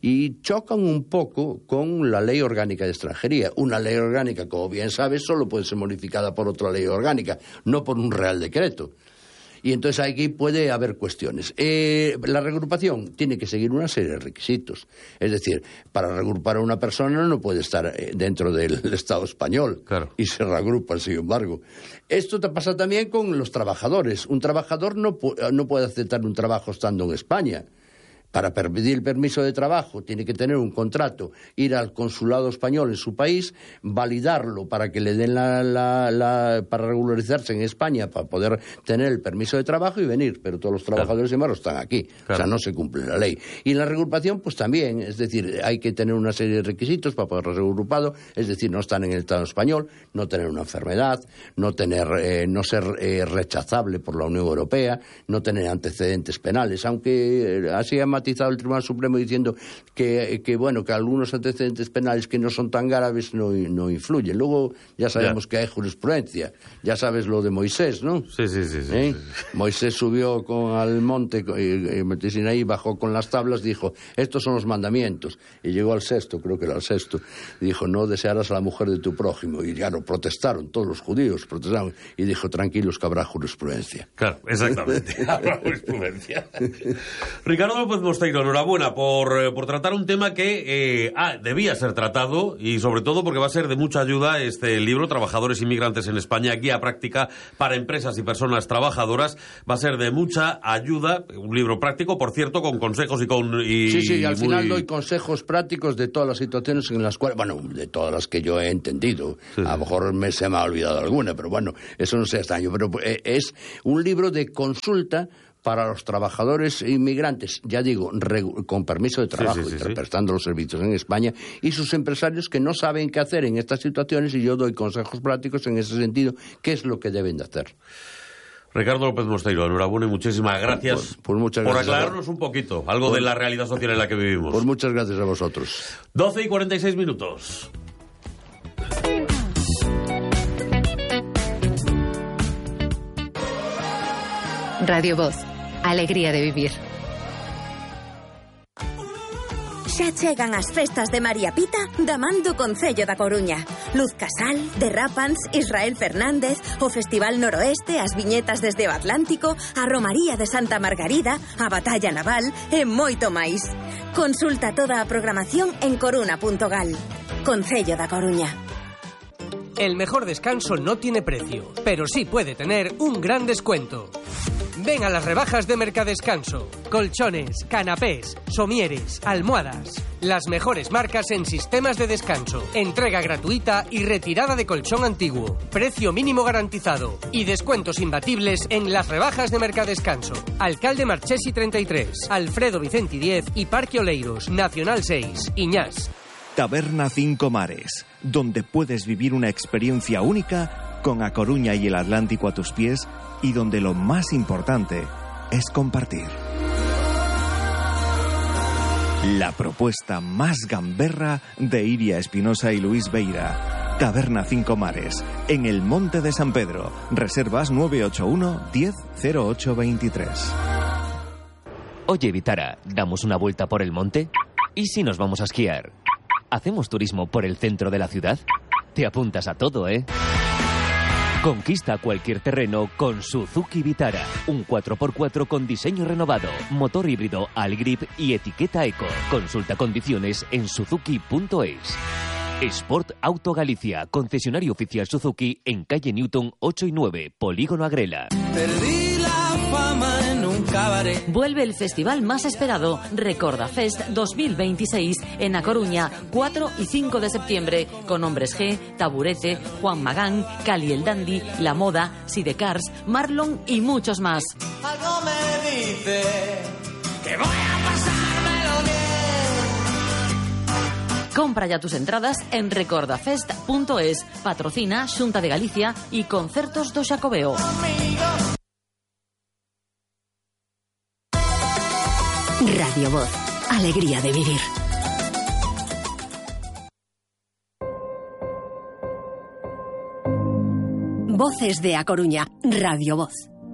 Y chocan un poco con la ley orgánica de extranjería. Una ley orgánica, como bien sabes, solo puede ser modificada por otra ley orgánica, no por un real decreto. Y entonces aquí puede haber cuestiones. Eh, la reagrupación tiene que seguir una serie de requisitos. Es decir, para reagrupar a una persona no puede estar dentro del Estado español. Claro. Y se reagrupa, sin embargo. Esto te pasa también con los trabajadores. Un trabajador no, pu- no puede aceptar un trabajo estando en España. Para pedir el permiso de trabajo tiene que tener un contrato, ir al consulado español en su país, validarlo para que le den la, la, la para regularizarse en España, para poder tener el permiso de trabajo y venir. Pero todos los trabajadores, sin embargo, están aquí. Claro. O sea, no se cumple la ley. Y la reagrupación, pues también, es decir, hay que tener una serie de requisitos para poder ser reagrupado, es decir, no estar en el Estado español, no tener una enfermedad, no tener, eh, no ser eh, rechazable por la Unión Europea, no tener antecedentes penales, aunque eh, así ha matizado el Tribunal Supremo diciendo que, que bueno, que algunos antecedentes penales que no son tan graves no, no influyen. Luego ya sabemos yeah. que hay jurisprudencia. Ya sabes lo de Moisés, ¿no? Sí, sí, sí. sí, ¿Eh? sí, sí. Moisés subió con, al monte y, y Sinaí, bajó con las tablas, dijo, estos son los mandamientos. Y llegó al sexto, creo que era el sexto, y dijo, no desearás a la mujer de tu prójimo. Y ya lo protestaron, todos los judíos protestaron. Y dijo, tranquilos que habrá jurisprudencia. Claro, exactamente. Habrá jurisprudencia. Ricardo López Mosteiro, enhorabuena por, por tratar un tema que eh, ah, debía ser tratado y sobre todo porque va a ser de mucha ayuda este libro, Trabajadores Inmigrantes en España, guía práctica para empresas y personas trabajadoras. Va a ser de mucha ayuda, un libro práctico, por cierto, con consejos y con... Y, sí, sí, al muy... final doy consejos prácticos de todas las situaciones en las cuales, bueno, de todas las que yo he entendido. Sí. A lo mejor me, se me ha olvidado alguna, pero bueno, eso no sea extraño. Pero eh, es un libro de consulta para los trabajadores inmigrantes, ya digo, con permiso de trabajo, sí, sí, sí, y prestando sí. los servicios en España, y sus empresarios que no saben qué hacer en estas situaciones, y yo doy consejos prácticos en ese sentido, qué es lo que deben de hacer. Ricardo López Mosteiro, enhorabuena y muchísimas gracias, pues, pues muchas por gracias aclararnos un poquito algo pues, de la realidad social en la que vivimos. Pues muchas gracias a vosotros. doce y cuarenta y seis minutos. Radio Voz, alegría de vivir. Xa chegan as festas de María Pita da man do Concello da Coruña. Luz Casal, Derrapans, Israel Fernández, o Festival Noroeste, as viñetas desde o Atlántico, a Romaría de Santa Margarida, a Batalla Naval e moito máis. Consulta toda a programación en coruna punto gal. Concello da Coruña. El mejor descanso no tiene precio, pero sí puede tener un gran descuento. Ven a las rebajas de Mercadescanso. Colchones, canapés, somieres, almohadas. Las mejores marcas en sistemas de descanso. Entrega gratuita y retirada de colchón antiguo. Precio mínimo garantizado. Y descuentos imbatibles en las rebajas de Mercadescanso. Alcalde Marchesi treinta y tres, Alfredo Vicenti diez y Parque Oleiros, Nacional seis, Iñás. Taberna Cinco Mares, donde puedes vivir una experiencia única con A Coruña y el Atlántico a tus pies, y donde lo más importante es compartir. La propuesta más gamberra de Iria Espinosa y Luis Beira. Taberna Cinco Mares, en el Monte de San Pedro. Reservas nueve ocho uno, diez, cero ocho veintitrés. Oye, Vitara, ¿damos una vuelta por el monte? ¿Y si nos vamos a esquiar? ¿Hacemos turismo por el centro de la ciudad? Te apuntas a todo, ¿eh? Conquista cualquier terreno con Suzuki Vitara. Un cuatro por cuatro con diseño renovado, motor híbrido Algrip y etiqueta Eco. Consulta condiciones en suzuki punto es. Sport Auto Galicia, concesionario oficial Suzuki en calle Newton ocho y nueve, Polígono Agrela. Perdí la fama en un cabaret. Vuelve el festival más esperado, Recorda Fest dos mil veintiséis, en A Coruña, cuatro y cinco de septiembre, con Hombres G, Taburete, Juan Magán, Cali el Dandy, La Moda, Sidecars, Marlon y muchos más. Algo me dice que voy a pasármelo bien. Compra ya tus entradas en recordafest punto es. Patrocina Xunta de Galicia y Concertos do Xacobeo. Radio Voz, alegría de vivir. Voces de A Coruña, Radio Voz.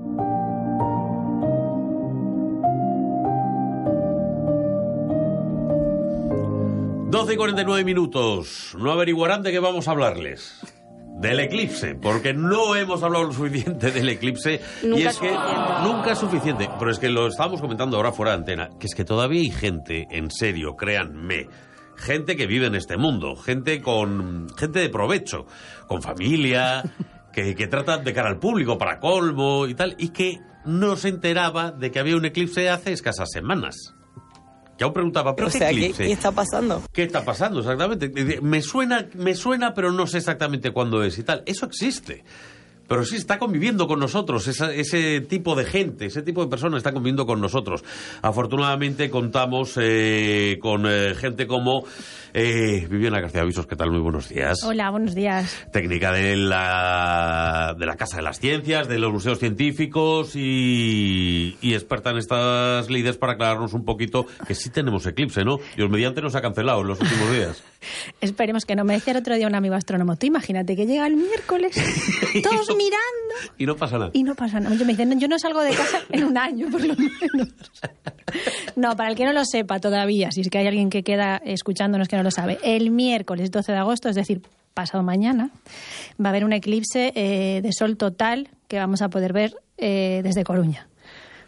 doce y cuarenta y nueve minutos. No averiguarán de qué vamos a hablarles. Del eclipse, porque no hemos hablado lo suficiente del eclipse. Nunca y es que suficiente. nunca es suficiente. Pero es que lo estábamos comentando ahora fuera de antena, que es que todavía hay gente, en serio, créanme, gente que vive en este mundo, gente con gente de provecho, con familia, que, que trata de cara al público para colmo y tal, y que no se enteraba de que había un eclipse hace escasas semanas. Que aún preguntaba, ¿pero o qué sea, eclipse? ¿qué, ¿qué está pasando? ¿Qué está pasando exactamente? Me suena, me suena, pero no sé exactamente cuándo es y tal. Eso existe. Pero sí está conviviendo con nosotros, esa, ese tipo de gente, ese tipo de personas está conviviendo con nosotros. Afortunadamente contamos eh, con eh, gente como eh, Viviana García Visos. ¿Qué tal? Muy buenos días. Hola, buenos días. Técnica de la, de la Casa de las Ciencias, de los museos científicos y, y experta en estas lides para aclararnos un poquito que sí tenemos eclipse, ¿no? Dios mediante nos ha cancelado en los últimos días. Esperemos que no. Me decía el otro día un amigo astrónomo, tú imagínate que llega el miércoles, todos mirando. Y no pasa nada. Y no pasa nada. Yo me dicen, no, yo no salgo de casa en un año, por lo menos. No, para el que no lo sepa todavía, si es que hay alguien que queda escuchándonos que no lo sabe, el miércoles doce de agosto, es decir, pasado mañana, va a haber un eclipse eh, de sol total que vamos a poder ver eh, desde Coruña.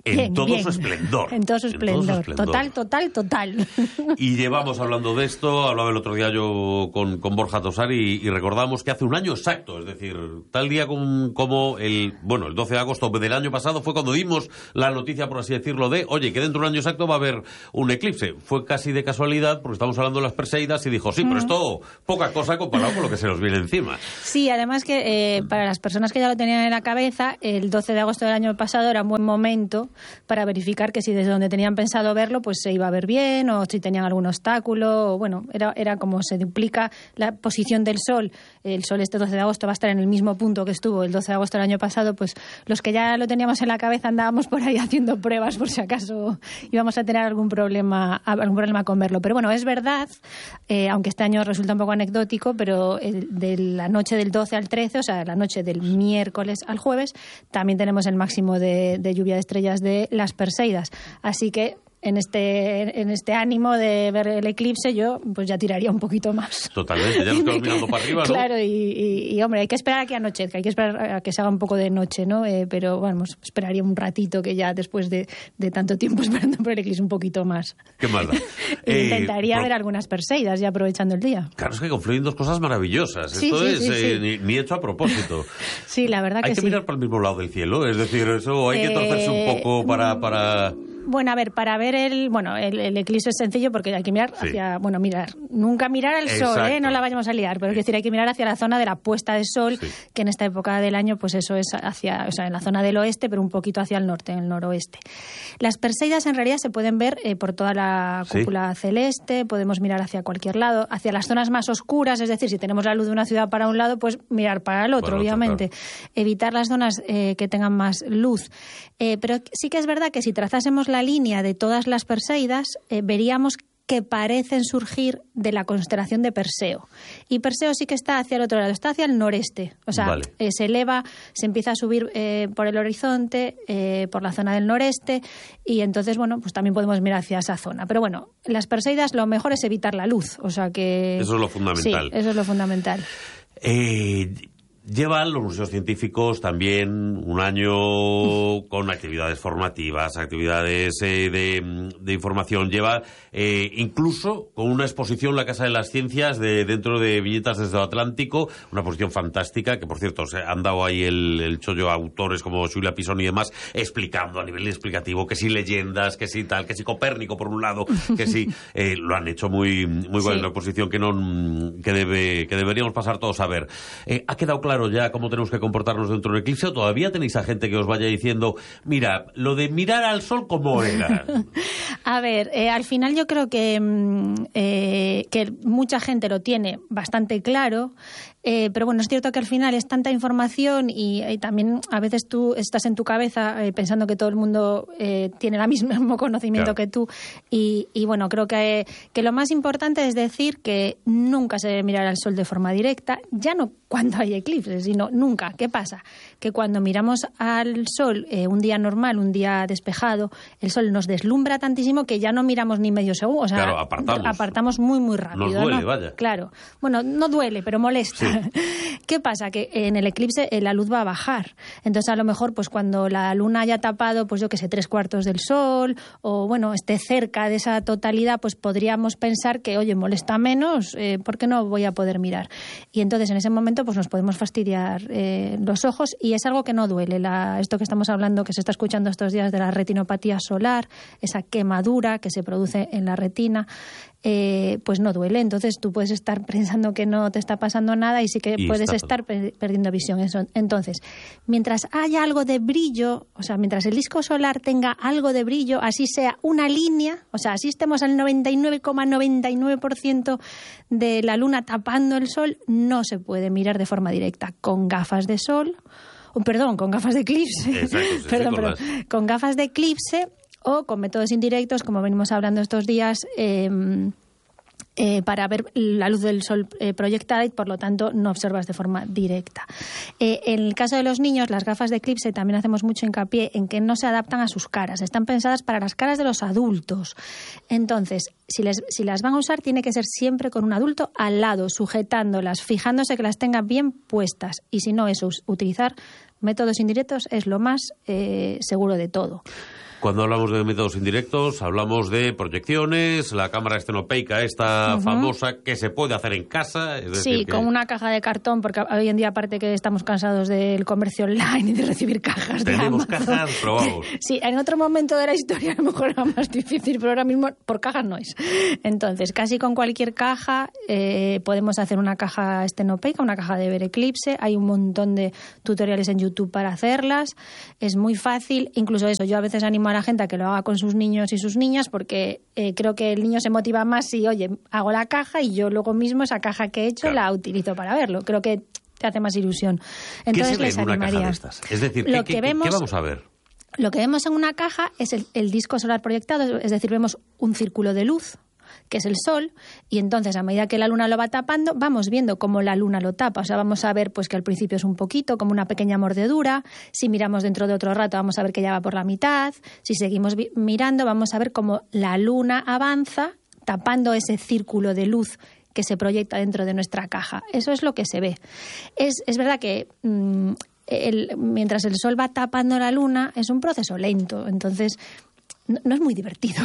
En bien, todo bien. su esplendor. En todo su esplendor. En todo su esplendor. Total, total, total. Y llevamos hablando de esto, hablaba el otro día yo con, con Borja Tosar y, y recordamos que hace un año exacto, es decir, tal día como, como el, bueno, el doce de agosto del año pasado fue cuando dimos la noticia, por así decirlo, de, oye, que dentro de un año exacto va a haber un eclipse. Fue casi de casualidad, porque estamos hablando de las Perseidas y dijo, sí, pero esto poca cosa comparado con lo que se nos viene encima. Sí, además que eh, para las personas que ya lo tenían en la cabeza, el doce de agosto del año pasado era un buen momento para verificar que si desde donde tenían pensado verlo, pues se iba a ver bien, o si tenían algún obstáculo, o bueno, era, era como se duplica la posición del Sol. El Sol este doce de agosto va a estar en el mismo punto que estuvo el doce de agosto del año pasado, pues los que ya lo teníamos en la cabeza andábamos por ahí haciendo pruebas por si acaso íbamos a tener algún problema, algún problema con verlo. Pero bueno, es verdad, eh, aunque este año resulta un poco anecdótico, pero el, de la noche del doce al trece, o sea, la noche del miércoles al jueves, también tenemos el máximo de, de lluvia de estrellas de las Perseidas. Así que en este en este ánimo de ver el eclipse yo pues ya tiraría un poquito más. Totalmente, ya nos quedamos mirando para arriba, ¿no? Claro, y, y, y hombre, hay que esperar a que anochezca, hay que esperar a que se haga un poco de noche, ¿no? Eh, pero vamos, esperaría un ratito, que ya después de, de tanto tiempo esperando por el eclipse un poquito más. Qué maldad. Intentaría eh, pro... ver algunas Perseidas ya aprovechando el día. Claro, es que confluyen dos cosas maravillosas. Sí, Esto sí, es sí, eh, sí. Ni, ni hecho a propósito. Sí, la verdad que sí. Hay que sí. mirar para el mismo lado del cielo, es decir, eso hay que torcerse Eh, un poco para... para... Bueno, a ver, para ver el... Bueno, el, el eclipse es sencillo porque hay que mirar Sí. hacia... Bueno, mirar, nunca mirar al sol, Exacto. ¿eh? No la vayamos a liar, pero es decir, hay que mirar hacia la zona de la puesta de sol, Sí. que en esta época del año, pues eso es hacia... O sea, en la zona del oeste, pero un poquito hacia el norte, en el noroeste. Las Perseidas en realidad se pueden ver eh, por toda la Sí. cúpula celeste, podemos mirar hacia cualquier lado, hacia las zonas más oscuras, es decir, si tenemos la luz de una ciudad para un lado, pues mirar para el otro, Para el otro, obviamente. Evitar las zonas eh, que tengan más luz. Eh, pero sí que es verdad que si trazásemos la línea de todas las Perseidas, eh, veríamos que parecen surgir de la constelación de Perseo. Y Perseo sí que está hacia el otro lado, está hacia el noreste. O sea, Vale. eh, se eleva, se empieza a subir eh, por el horizonte, eh, por la zona del noreste, y entonces, bueno, pues también podemos mirar hacia esa zona. Pero bueno, las Perseidas lo mejor es evitar la luz. O sea que... Eso es lo fundamental. Sí, eso es lo fundamental. Eh... Llevan los museos científicos también un año con actividades formativas, actividades eh, de, de información. Lleva eh, incluso con una exposición la Casa de las Ciencias de, dentro de Viñetas desde el Atlántico, una exposición fantástica que, por cierto, se han dado ahí el, el chollo a autores como Giulia Pisoni y demás, explicando a nivel explicativo que si leyendas, que si tal, que si Copérnico por un lado, que si eh, lo han hecho muy muy buena, Sí. una exposición que no que debe que deberíamos pasar todos a ver. Eh, ¿Ha quedado claro ya cómo tenemos que comportarnos dentro del eclipse, o todavía tenéis a gente que os vaya diciendo, mira, lo de mirar al sol, ¿cómo era? A ver, eh, al final yo creo que, mm, eh, que mucha gente lo tiene bastante claro, eh, pero bueno, es cierto que al final es tanta información y, y también a veces tú estás en tu cabeza eh, pensando que todo el mundo eh, tiene el mismo conocimiento Claro. que tú y, y bueno, creo que, que lo más importante es decir que nunca se debe mirar al sol de forma directa, ya no cuando hay eclipses, sino nunca. ¿Qué pasa? Que cuando miramos al sol eh, un día normal, un día despejado, el sol nos deslumbra tantísimo que ya no miramos ni medio segundo. O sea, Claro, apartamos. apartamos muy, muy rápido. Nos duele, ¿no? vaya. Claro. Bueno, no duele, pero molesta. Sí. ¿Qué pasa? Que en el eclipse eh, la luz va a bajar. Entonces, a lo mejor, pues cuando la luna haya tapado, pues yo que sé, tres cuartos del sol, o bueno, esté cerca de esa totalidad, pues podríamos pensar que, oye, molesta menos, eh, ¿por qué no voy a poder mirar? Y entonces, en ese momento, pues nos podemos fastidiar eh, los ojos y es algo que no duele. La, esto que estamos hablando, que se está escuchando estos días de la retinopatía solar, esa quemadura que se produce en la retina, eh, pues no duele. Entonces tú puedes estar pensando que no te está pasando nada y sí que Y puedes está estar per- perdiendo visión. Eso. Entonces, mientras haya algo de brillo, o sea, mientras el disco solar tenga algo de brillo, así sea una línea, o sea, así estemos al noventa y nueve coma noventa y nueve por ciento de la luna tapando el sol, no se puede mirar de forma directa. Con gafas de sol, oh, perdón, con gafas de eclipse, Exacto, sí, sí, perdón, con perdón, las- con gafas de eclipse o con métodos indirectos, como venimos hablando estos días, eh, eh, para ver la luz del sol eh, proyectada y, por lo tanto, no observas de forma directa. Eh, en el caso de los niños, las gafas de eclipse también hacemos mucho hincapié en que no se adaptan a sus caras. Están pensadas para las caras de los adultos. Entonces, si, les, si las van a usar, tiene que ser siempre con un adulto al lado, sujetándolas, fijándose que las tenga bien puestas. Y si no, eso, utilizar métodos indirectos es lo más eh, seguro de todo. Cuando hablamos de métodos indirectos, hablamos de proyecciones, la cámara estenopeica esta uh-huh. famosa que se puede hacer en casa. Es sí, decir, que... con una caja de cartón, porque hoy en día aparte que estamos cansados del comercio online y de recibir cajas de Tenemos Amazon. cajas, probamos. Sí, en otro momento de la historia a lo mejor era más difícil, pero ahora mismo por cajas no es. Entonces, casi con cualquier caja eh, podemos hacer una caja estenopeica, una caja de ver eclipse. Hay un montón de tutoriales en YouTube para hacerlas. Es muy fácil, incluso eso, yo a veces animo a la gente a que lo haga con sus niños y sus niñas porque eh, creo que el niño se motiva más si, oye, hago la caja y yo luego mismo esa caja que he hecho claro. la utilizo para verlo. Creo que te hace más ilusión. Entonces, ¿qué se ve en una caja de estas? Es decir, ¿qué, lo que qué, vemos, ¿qué vamos a ver? Lo que vemos en una caja es el, el disco solar proyectado, es decir, vemos un círculo de luz que es el Sol, y entonces a medida que la Luna lo va tapando, vamos viendo cómo la Luna lo tapa. O sea, vamos a ver pues que al principio es un poquito, como una pequeña mordedura. Si miramos dentro de otro rato, vamos a ver que ya va por la mitad. Si seguimos vi- mirando, vamos a ver cómo la Luna avanza, tapando ese círculo de luz que se proyecta dentro de nuestra caja. Eso es lo que se ve. Es, es verdad que... Mmm, el, mientras el Sol va tapando la Luna, es un proceso lento. Entonces... No, no es muy divertido,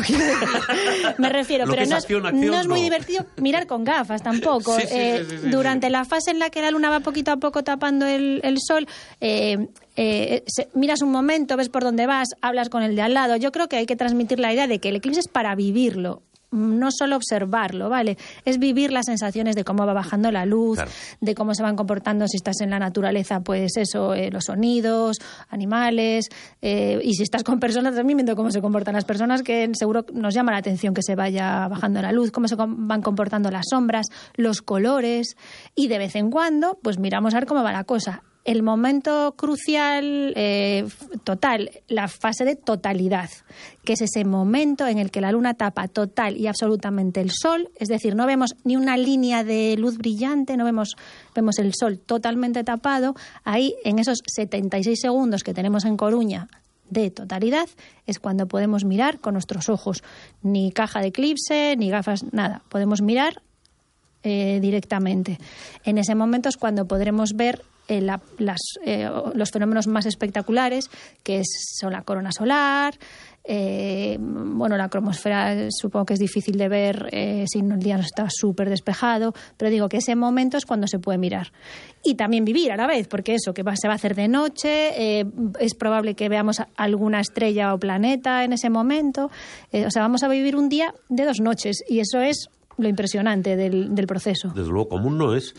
me refiero, pero es no, acción, es, acción, no es muy no. divertido mirar con gafas tampoco. Sí, sí, eh, sí, sí, sí, durante sí. la fase en la que la Luna va poquito a poco tapando el, el Sol, eh, eh, se, miras un momento, ves por dónde vas, hablas con el de al lado. Yo creo que hay que transmitir la idea de que el eclipse es para vivirlo. No solo observarlo, ¿vale? Es vivir las sensaciones de cómo va bajando la luz, claro. de cómo se van comportando si estás en la naturaleza, pues eso, eh, los sonidos, animales, eh, y si estás con personas también viendo cómo se comportan las personas, que seguro nos llama la atención que se vaya bajando la luz, cómo se com- van comportando las sombras, los colores, y de vez en cuando, pues miramos a ver cómo va la cosa. El momento crucial, eh, total, la fase de totalidad, que es ese momento en el que la Luna tapa total y absolutamente el Sol, es decir, no vemos ni una línea de luz brillante, no vemos, vemos el Sol totalmente tapado. Ahí, en esos setenta y seis segundos que tenemos en Coruña de totalidad, es cuando podemos mirar con nuestros ojos. Ni caja de eclipse, ni gafas, nada. Podemos mirar eh, directamente. En ese momento es cuando podremos ver Eh, la, las, eh, los fenómenos más espectaculares, que es, son la corona solar, eh, bueno, la cromosfera supongo que es difícil de ver eh, si el día no está súper despejado, pero digo que ese momento es cuando se puede mirar. Y también vivir a la vez, porque eso, que va, se va a hacer de noche, eh, es probable que veamos alguna estrella o planeta en ese momento, eh, o sea, vamos a vivir un día de dos noches, y eso es lo impresionante del, del proceso. Desde luego, común no es.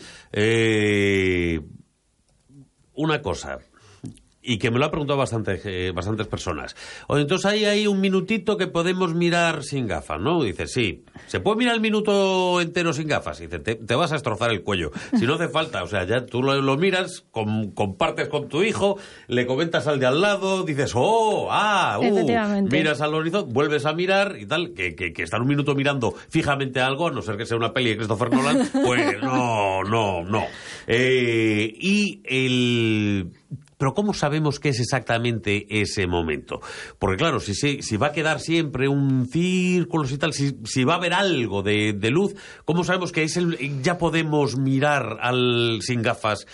Eh... Una cosa, y que me lo han preguntado bastante, eh, bastantes personas. Oye, entonces ahí hay un minutito que podemos mirar sin gafas, ¿no? Dice, sí, ¿se puede mirar el minuto entero sin gafas? Dice, te, te vas a destrozar el cuello. Si no hace falta, o sea, ya tú lo, lo miras, com, compartes con tu hijo, le comentas al de al lado, dices, oh, ah, uh, miras al horizonte, vuelves a mirar y tal, que, que, que estar un minuto mirando fijamente algo, a no ser que sea una peli de Christopher Nolan, pues no, no, no. Eh, y el... Pero ¿cómo sabemos qué es exactamente ese momento? Porque claro, si, si, si va a quedar siempre un círculo y tal, si, si va a haber algo de, de luz, ¿cómo sabemos que es el, ya podemos mirar al sin gafas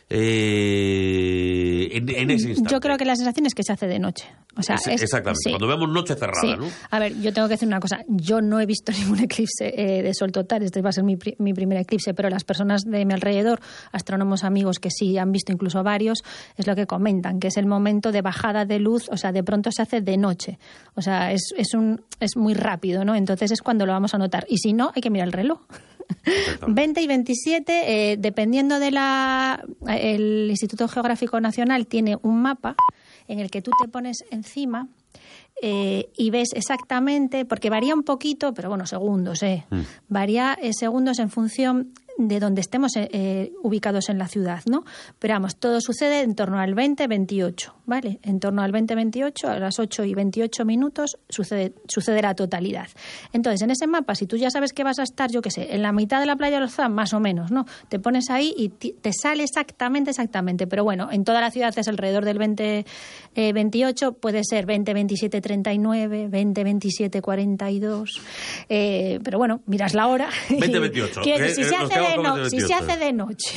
eh, en, en ese instante? Yo creo que la sensación es que se hace de noche. O sea, es, es, exactamente, sí. Cuando vemos noche cerrada, sí. ¿no? A ver, yo tengo que decir una cosa. Yo no he visto ningún eclipse eh, de sol total. Este va a ser mi, pri- mi primer eclipse, pero las personas de mi alrededor, astrónomos amigos que sí han visto incluso varios, es lo que comentan, que es el momento de bajada de luz, o sea, de pronto se hace de noche. O sea, es, es, un, es muy rápido, ¿no? Entonces es cuando lo vamos a notar. Y si no, hay que mirar el reloj. veinte y veintisiete, eh, dependiendo de la... El Instituto Geográfico Nacional tiene un mapa en el que tú te pones encima eh, y ves exactamente, porque varía un poquito, pero bueno, segundos, eh. Mm. Varía eh, segundos en función de donde estemos eh, ubicados en la ciudad, ¿no? Pero vamos, todo sucede en torno al veinte veintiocho, ¿vale? En torno al veinte veintiocho, a las ocho y veintiocho minutos, sucede, sucede la totalidad. Entonces, en ese mapa, si tú ya sabes que vas a estar, yo qué sé, en la mitad de la playa de Orzán, más o menos, ¿no? Te pones ahí y t- te sale exactamente, exactamente. Pero bueno, en toda la ciudad es alrededor del veinte veintiocho, puede ser veinte veintisiete treinta y nueve, veinte veintisiete cuarenta y dos, eh, pero bueno, miras la hora. veinte veintiocho. Si se hace de no, si se hace de noche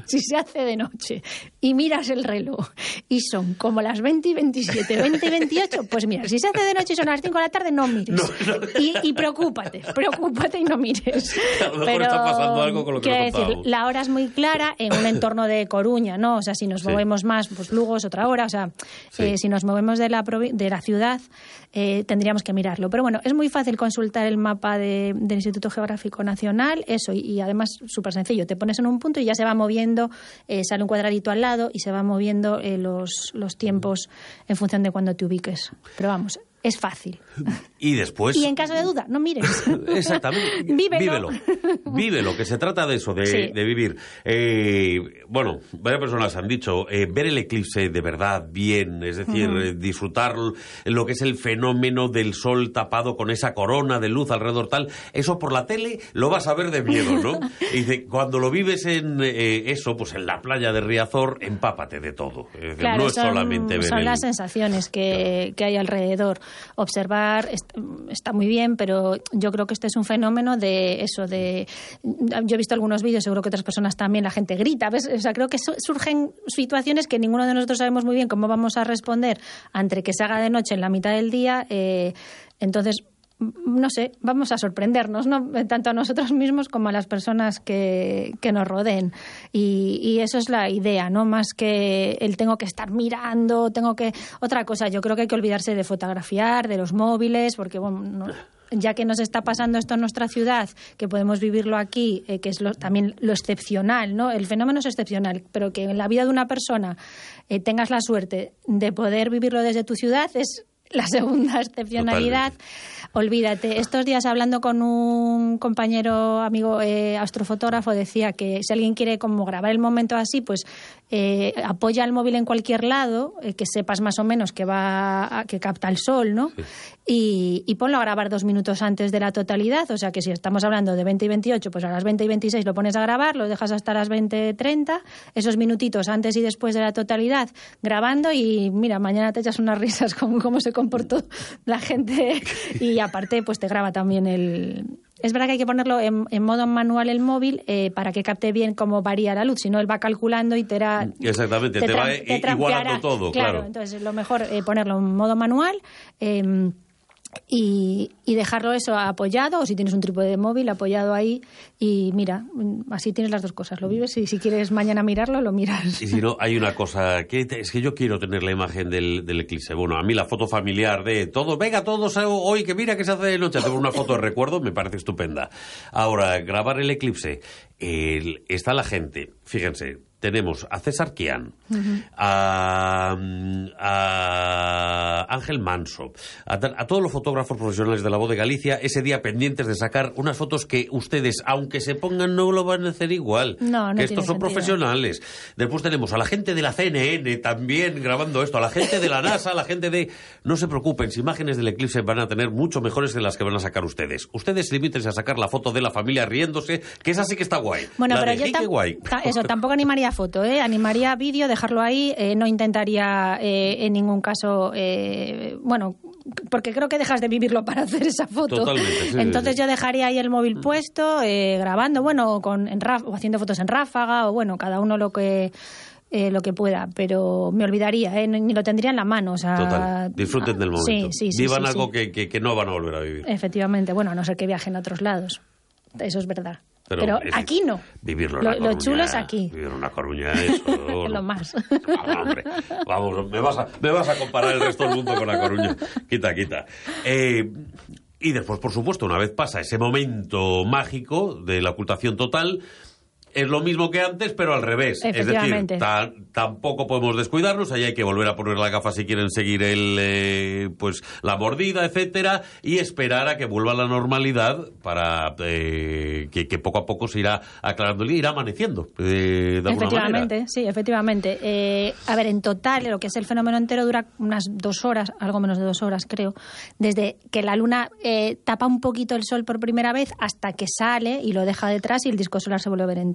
si se hace de noche y miras el reloj y son como las veinte y veintisiete, veinte y veintiocho, pues mira, si se hace de noche y son las cinco de la tarde, no mires. No, no. Y, y preocúpate, preocúpate y no mires. A lo mejor Pero, está pasando algo con lo que quiero nos decir, contábamos. la hora es muy clara en un entorno de Coruña, ¿no? O sea, si nos Sí. movemos más, pues Lugo es otra hora. O sea, Sí. eh, si nos movemos de la, provi- de la ciudad, eh, tendríamos que mirarlo. Pero bueno, es muy fácil consultar el mapa de, del Instituto Geográfico Nacional, eso, y, y además súper sencillo. Te pones en un punto y ya se va moviendo, eh, sale un cuadradito al lado y se va moviendo eh, los, los tiempos en función de cuando te ubiques. Pero vamos, es fácil. Y después... Y en caso de duda, no mires. Exactamente. Vívelo. Vívelo. Vívelo, que se trata de eso, de, Sí. de vivir. Eh, bueno, varias personas han dicho, eh, ver el eclipse de verdad bien, es decir, Ujú. eh, disfrutar lo que es el fenómeno del sol tapado con esa corona de luz alrededor tal, eso por la tele lo vas a ver de miedo, ¿no? Y dice, cuando lo vives en eh, eso, pues en la playa de Riazor, empápate de todo. Es decir, Claro, no es son, solamente ver son el- las sensaciones que, que hay alrededor. Observar est- está muy bien, pero yo creo que este es un fenómeno de eso, de... Yo he visto algunos vídeos, seguro que otras personas también, la gente grita, ¿ves? O sea, creo que su- surgen situaciones que ninguno de nosotros sabemos muy bien cómo vamos a responder ante que se haga de noche en la mitad del día. Eh, entonces... no sé, vamos a sorprendernos, ¿no? Tanto a nosotros mismos como a las personas que, que nos rodeen. Y, y eso es la idea, ¿no? Más que el tengo que estar mirando, tengo que... Otra cosa, yo creo que hay que olvidarse de fotografiar, de los móviles, porque, bueno, no- ya que nos está pasando esto en nuestra ciudad, que podemos vivirlo aquí, eh, que es lo- también lo excepcional, ¿no? El fenómeno es excepcional, pero que en la vida de una persona eh, tengas la suerte de poder vivirlo desde tu ciudad es la segunda excepcionalidad. Totalmente. Olvídate. Estos días, hablando con un compañero amigo eh, astrofotógrafo, decía que si alguien quiere como grabar el momento así, pues eh, apoya el móvil en cualquier lado, eh, que sepas más o menos que va a, que capta el sol, ¿no? Sí. Y, y ponlo a grabar dos minutos antes de la totalidad. O sea que si estamos hablando de veinte y veintiocho, pues a las veinte y veintiséis lo pones a grabar, lo dejas hasta las veinte y treinta, esos minutitos antes y después de la totalidad grabando, y mira, mañana te echas unas risas con cómo se comportó la gente. Y aparte, pues te graba también el... Es verdad que hay que ponerlo en, en modo manual el móvil eh, para que capte bien cómo varía la luz, si no él va calculando y te hará... Exactamente, te, te va te igualando todo, claro. Claro, entonces lo mejor eh, ponerlo en modo manual eh, y, y dejarlo eso apoyado, o si tienes un trípode de móvil apoyado ahí, y mira, así tienes las dos cosas, lo vives y si quieres mañana mirarlo, lo miras. Y si no, hay una cosa, que es que yo quiero tener la imagen del, del eclipse. Bueno, a mí la foto familiar de todos, venga todos hoy, que mira que se hace de noche, hacemos una foto de recuerdo, me parece estupenda. Ahora, grabar el eclipse, el, está la gente, fíjense, tenemos a César Kian, uh-huh. a, a Ángel Manso, a, a todos los fotógrafos profesionales de La Voz de Galicia, ese día pendientes de sacar unas fotos que ustedes, aunque se pongan, no lo van a hacer igual. No, no que estos son sentido. profesionales. Después tenemos a la gente de la C N N también grabando esto, a la gente de la NASA, a la gente de... No se preocupen, si imágenes del eclipse van a tener mucho mejores de las que van a sacar ustedes. Ustedes limítense a sacar la foto de la familia riéndose, que esa sí que está guay. Bueno, la pero de, yo hey, qué guay. Eso, tampoco animaría foto, ¿eh? Animaría vídeo, dejarlo ahí, eh, no intentaría eh, en ningún caso, eh, bueno, porque creo que dejas de vivirlo para hacer esa foto. Totalmente, sí, Entonces sí. yo dejaría ahí el móvil puesto, eh, grabando, bueno, con en raf, o haciendo fotos en ráfaga, o bueno, cada uno lo que... Eh, lo que pueda, pero me olvidaría, ¿eh? ni lo tendría en la mano. O sea, total, disfruten del momento. Sí, sí, sí, Vivan sí, algo sí. Que, que, que no van a volver a vivir. Efectivamente, bueno, a no ser que viajen a otros lados. Eso es verdad. Pero, Pero es, aquí no. Vivirlo en lo, La Coruña, lo chulo es aquí. Vivir en una Coruña, eso. Es lo más. Vamos, hombre, vamos, me vas, a, me vas a comparar el resto del mundo con La Coruña. Quita, quita. Eh, y después, por supuesto, una vez pasa ese momento mágico de la ocultación total, es lo mismo que antes, pero al revés. Es decir, ta, tampoco podemos descuidarnos, ahí hay que volver a poner la gafa si quieren seguir el, eh, pues, la mordida, etcétera, y esperar a que vuelva a la normalidad para eh, que, que poco a poco se irá aclarando, irá amaneciendo. Eh, de efectivamente, manera. sí, efectivamente. Eh, a ver, en total, lo que es el fenómeno entero dura unas dos horas, algo menos de dos horas, creo, desde que la luna eh, tapa un poquito el sol por primera vez hasta que sale y lo deja detrás y el disco solar se vuelve a ver entero.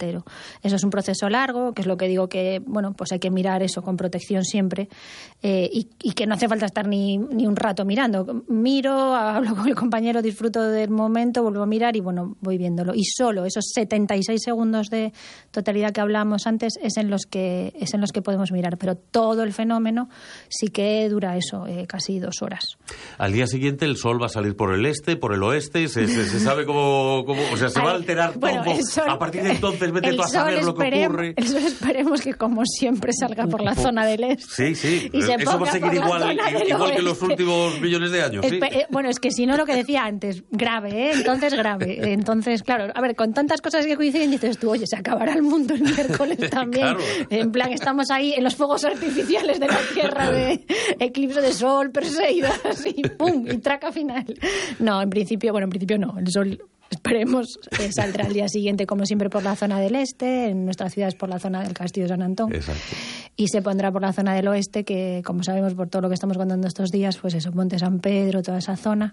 entero. Eso es un proceso largo, que es lo que digo que, bueno, pues hay que mirar eso con protección siempre, eh, y, y que no hace falta estar ni, ni un rato mirando. Miro, hablo con el compañero, disfruto del momento, vuelvo a mirar y, bueno, voy viéndolo. Y solo esos setenta y seis segundos de totalidad que hablábamos antes es en los que, es en los que podemos mirar, pero todo el fenómeno sí que dura eso, eh, casi dos horas. Al día siguiente el sol va a salir por el este, por el oeste, se, se, se sabe cómo, cómo, o sea, se va a alterar bueno, todo. Sol, a partir de entonces vete tú a saber lo que ocurre. El sol esperemos que, como siempre, salga por la zona del este. Sí, sí, y se eso va a seguir igual, igual que los últimos millones de años. ¿Sí? Eh, bueno, es que si no, lo que decía antes, grave, ¿eh? Entonces grave. Entonces, claro, a ver, con tantas cosas que coinciden, dices tú, oye, se acabará el mundo el miércoles también. Claro. En plan, estamos ahí en los fuegos artificiales de la Tierra, de eclipse de sol, Perseidas, y pum, y traca final. No, en principio, bueno, en principio no, el sol... Esperemos, eh, saldrá al día siguiente, como siempre, por la zona del este, en nuestras ciudades por la zona del Castillo de San Antón. Exacto. Y se pondrá por la zona del oeste, que, como sabemos por todo lo que estamos contando estos días, pues eso, Monte San Pedro, toda esa zona,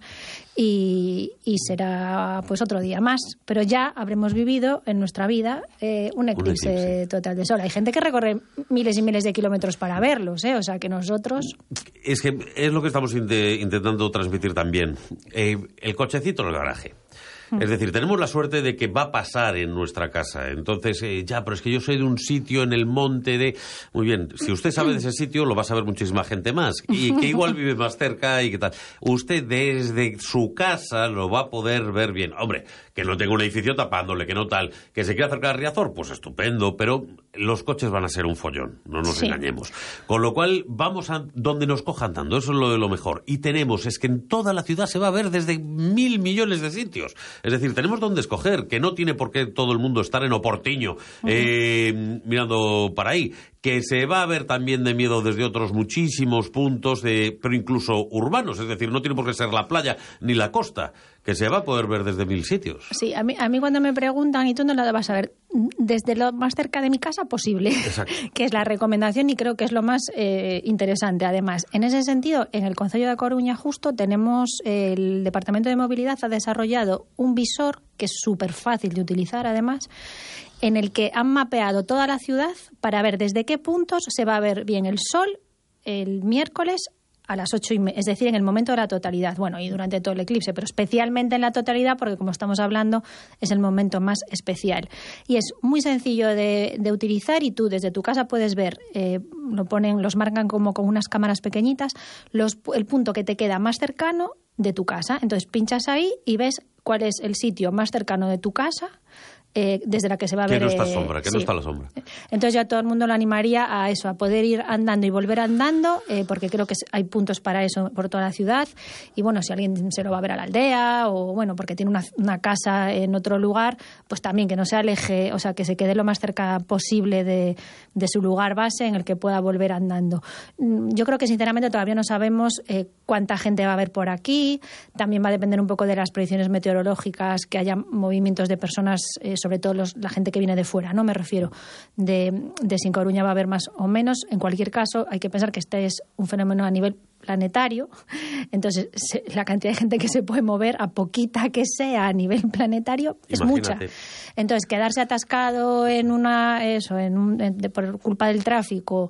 y, y será pues otro día más. Pero ya habremos vivido en nuestra vida eh, un, eclipse un eclipse total de sol. Hay gente que recorre miles y miles de kilómetros para verlos, ¿eh? O sea, que nosotros... Es que es lo que estamos int- intentando transmitir también. Eh, el cochecito en el garaje. Es decir, tenemos la suerte de que va a pasar en nuestra casa. Entonces, eh, ya, pero es que yo soy de un sitio en el monte de... Muy bien, si usted sabe de ese sitio, lo va a saber muchísima gente más. Y que igual vive más cerca y qué tal. Usted desde su casa lo va a poder ver bien. Hombre, que no tenga un edificio tapándole, que no tal. Que se quiera acercar a Riazor, pues estupendo. Pero los coches van a ser un follón, no nos sí. engañemos. Con lo cual, vamos a donde nos cojan dando. Eso es lo de lo mejor. Y tenemos, es que en toda la ciudad se va a ver desde mil millones de sitios. Es decir, tenemos donde escoger, que no tiene por qué todo el mundo estar en Oportiño, uh-huh. eh, mirando para ahí, que se va a ver también de miedo desde otros muchísimos puntos, de, pero incluso urbanos, es decir, no tiene por qué ser la playa ni la costa, que se va a poder ver desde mil sitios. Sí, a mí, a mí cuando me preguntan, ¿y tú no lo vas a ver? Desde lo más cerca de mi casa posible, que es la recomendación y creo que es lo más eh, interesante. Además, en ese sentido, en el Concello de Coruña justo tenemos, eh, el Departamento de Movilidad ha desarrollado un visor que es súper fácil de utilizar además, en el que han mapeado toda la ciudad para ver desde qué puntos se va a ver bien el sol el miércoles a las ocho y media, es decir, en el momento de la totalidad. Bueno, y durante todo el eclipse, pero especialmente en la totalidad, porque como estamos hablando, es el momento más especial. Y es muy sencillo de, de utilizar y tú desde tu casa puedes ver, eh, lo ponen, los marcan como con unas cámaras pequeñitas, los, el punto que te queda más cercano de tu casa. Entonces pinchas ahí y ves cuál es el sitio más cercano de tu casa, Eh, desde la que se va a ver... Que no está sombra, que sí. no está la sombra. Entonces ya todo el mundo lo animaría a eso, a poder ir andando y volver andando, eh, porque creo que hay puntos para eso por toda la ciudad. Y bueno, si alguien se lo va a ver a la aldea o bueno, porque tiene una, una casa en otro lugar, pues también que no se aleje, o sea, que se quede lo más cerca posible de, de su lugar base en el que pueda volver andando. Yo creo que sinceramente todavía no sabemos eh, cuánta gente va a haber por aquí. También va a depender un poco de las predicciones meteorológicas, que haya movimientos de personas, eh, sobre todo los, la gente que viene de fuera, ¿no? Me refiero de, de si en Coruña va a haber más o menos. En cualquier caso, hay que pensar que este es un fenómeno a nivel planetario, entonces se, la cantidad de gente que se puede mover, a poquita que sea a nivel planetario, es Imagínate. mucha. Entonces, quedarse atascado en una, eso, en un, en, de, por culpa del tráfico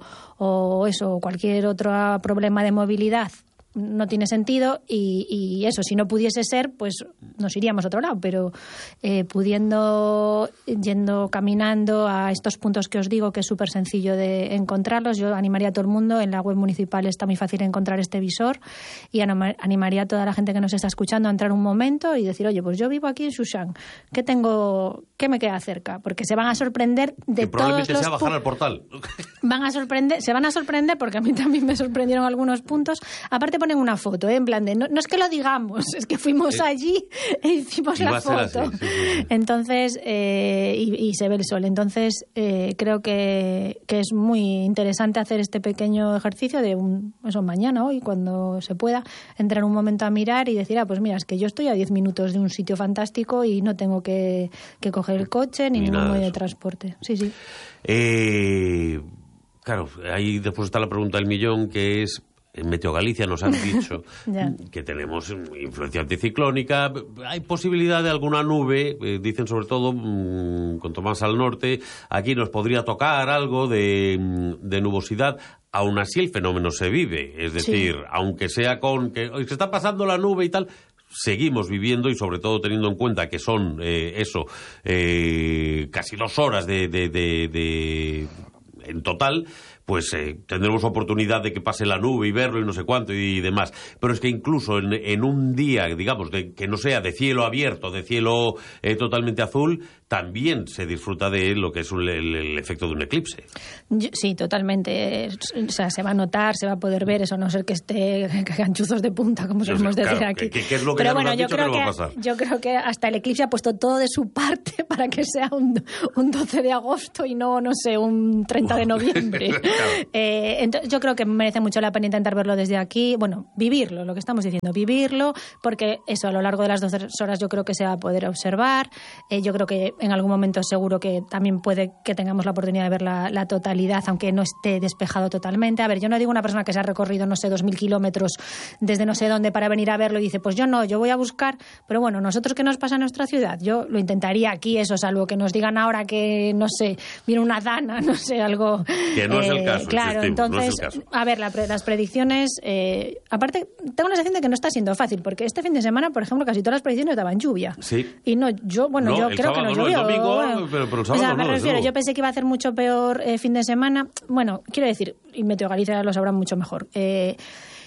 o eso, cualquier otro problema de movilidad, no tiene sentido y, y eso, si no pudiese ser, pues nos iríamos a otro lado, pero eh, pudiendo, yendo caminando a estos puntos que os digo, que es súper sencillo de encontrarlos, yo animaría a todo el mundo, en la web municipal está muy fácil encontrar este visor y animaría a toda la gente que nos está escuchando a entrar un momento y decir, oye, pues yo vivo aquí en Xuxán, ¿qué tengo, qué me queda cerca? Porque se van a sorprender de que todos los sea bajar pu- al portal. Van a sorprender, se van a sorprender porque a mí también me sorprendieron algunos puntos. Aparte ponen una foto, ¿eh? En plan de, no, no es que lo digamos, es que fuimos eh, allí e hicimos la foto. Así, sí, sí, sí. Entonces, eh, y, y se ve el sol. Entonces, eh, creo que, que es muy interesante hacer este pequeño ejercicio de un, eso mañana, hoy, cuando se pueda, entrar un momento a mirar y decir, ah, pues mira, es que yo estoy a diez minutos de un sitio fantástico y no tengo que, que coger el coche ni, ni ningún medio de transporte. Sí, sí. Eh, claro, ahí después está la pregunta del millón, que es en Meteo Galicia nos han dicho que tenemos influencia anticiclónica, hay posibilidad de alguna nube, eh, dicen sobre todo, mmm, cuanto más al norte, aquí nos podría tocar algo de, de nubosidad. Aún así el fenómeno se vive, es decir, sí. aunque sea con que se está pasando la nube y tal, seguimos viviendo y sobre todo teniendo en cuenta que son eh, eso, eh, casi dos horas de, de, de, de en total, pues eh, tendremos oportunidad de que pase la nube y verlo y no sé cuánto y demás. Pero es que incluso en, en un día, digamos, de, que no sea de cielo abierto, de cielo eh, totalmente azul, también se disfruta de lo que es un, el, el efecto de un eclipse. Yo, sí, totalmente. O sea, se va a notar, se va a poder ver eso, a no ser que esté ganchuzos de punta, como solemos decir claro, aquí. Que, que es lo que Pero ya bueno, nos han yo dicho creo que, que, no va a pasar. yo creo que hasta el eclipse ha puesto todo de su parte para que sea un, un doce de agosto y no, no sé, un treinta de noviembre. Claro. Eh, entonces, yo creo que merece mucho la pena intentar verlo desde aquí. Bueno, vivirlo, lo que estamos diciendo, vivirlo, porque eso a lo largo de las doce horas yo creo que se va a poder observar. Eh, yo creo que en algún momento seguro que también puede que tengamos la oportunidad de ver la, la totalidad, aunque no esté despejado totalmente. A ver, yo no digo una persona que se ha recorrido, no sé, dos mil kilómetros desde no sé dónde para venir a verlo y dice, pues yo no, yo voy a buscar. Pero bueno, ¿nosotros qué nos pasa en nuestra ciudad? Yo lo intentaría aquí, eso, salvo que nos digan ahora que, no sé, viene una dana, no sé, algo... Que no eh, es el caso, claro, entonces, no es el caso. A ver, la, las predicciones, eh, aparte, tengo la sensación de que no está siendo fácil, porque este fin de semana, por ejemplo, casi todas las predicciones daban lluvia. Sí. Y no, yo, bueno, no, yo creo sábado, que no no llovió. El domingo, bueno, pero, pero el sábado o sea, no, me refiero, no. yo pensé que iba a hacer mucho peor eh, fin de semana. Bueno, quiero decir, y Meteo Galicia lo sabrá mucho mejor. Eh,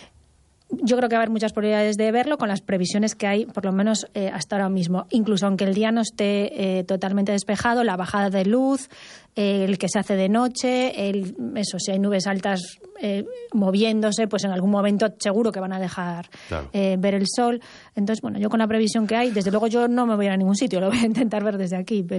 Yo creo que va a haber muchas probabilidades de verlo con las previsiones que hay, por lo menos eh, hasta ahora mismo. Incluso aunque el día no esté eh, totalmente despejado, la bajada de luz, eh, el que se hace de noche, el, eso, si hay nubes altas eh, moviéndose, pues en algún momento seguro que van a dejar claro. eh, ver el sol. Entonces, bueno, yo con la previsión que hay, desde luego yo no me voy a ir a ningún sitio, lo voy a intentar ver desde aquí. Pero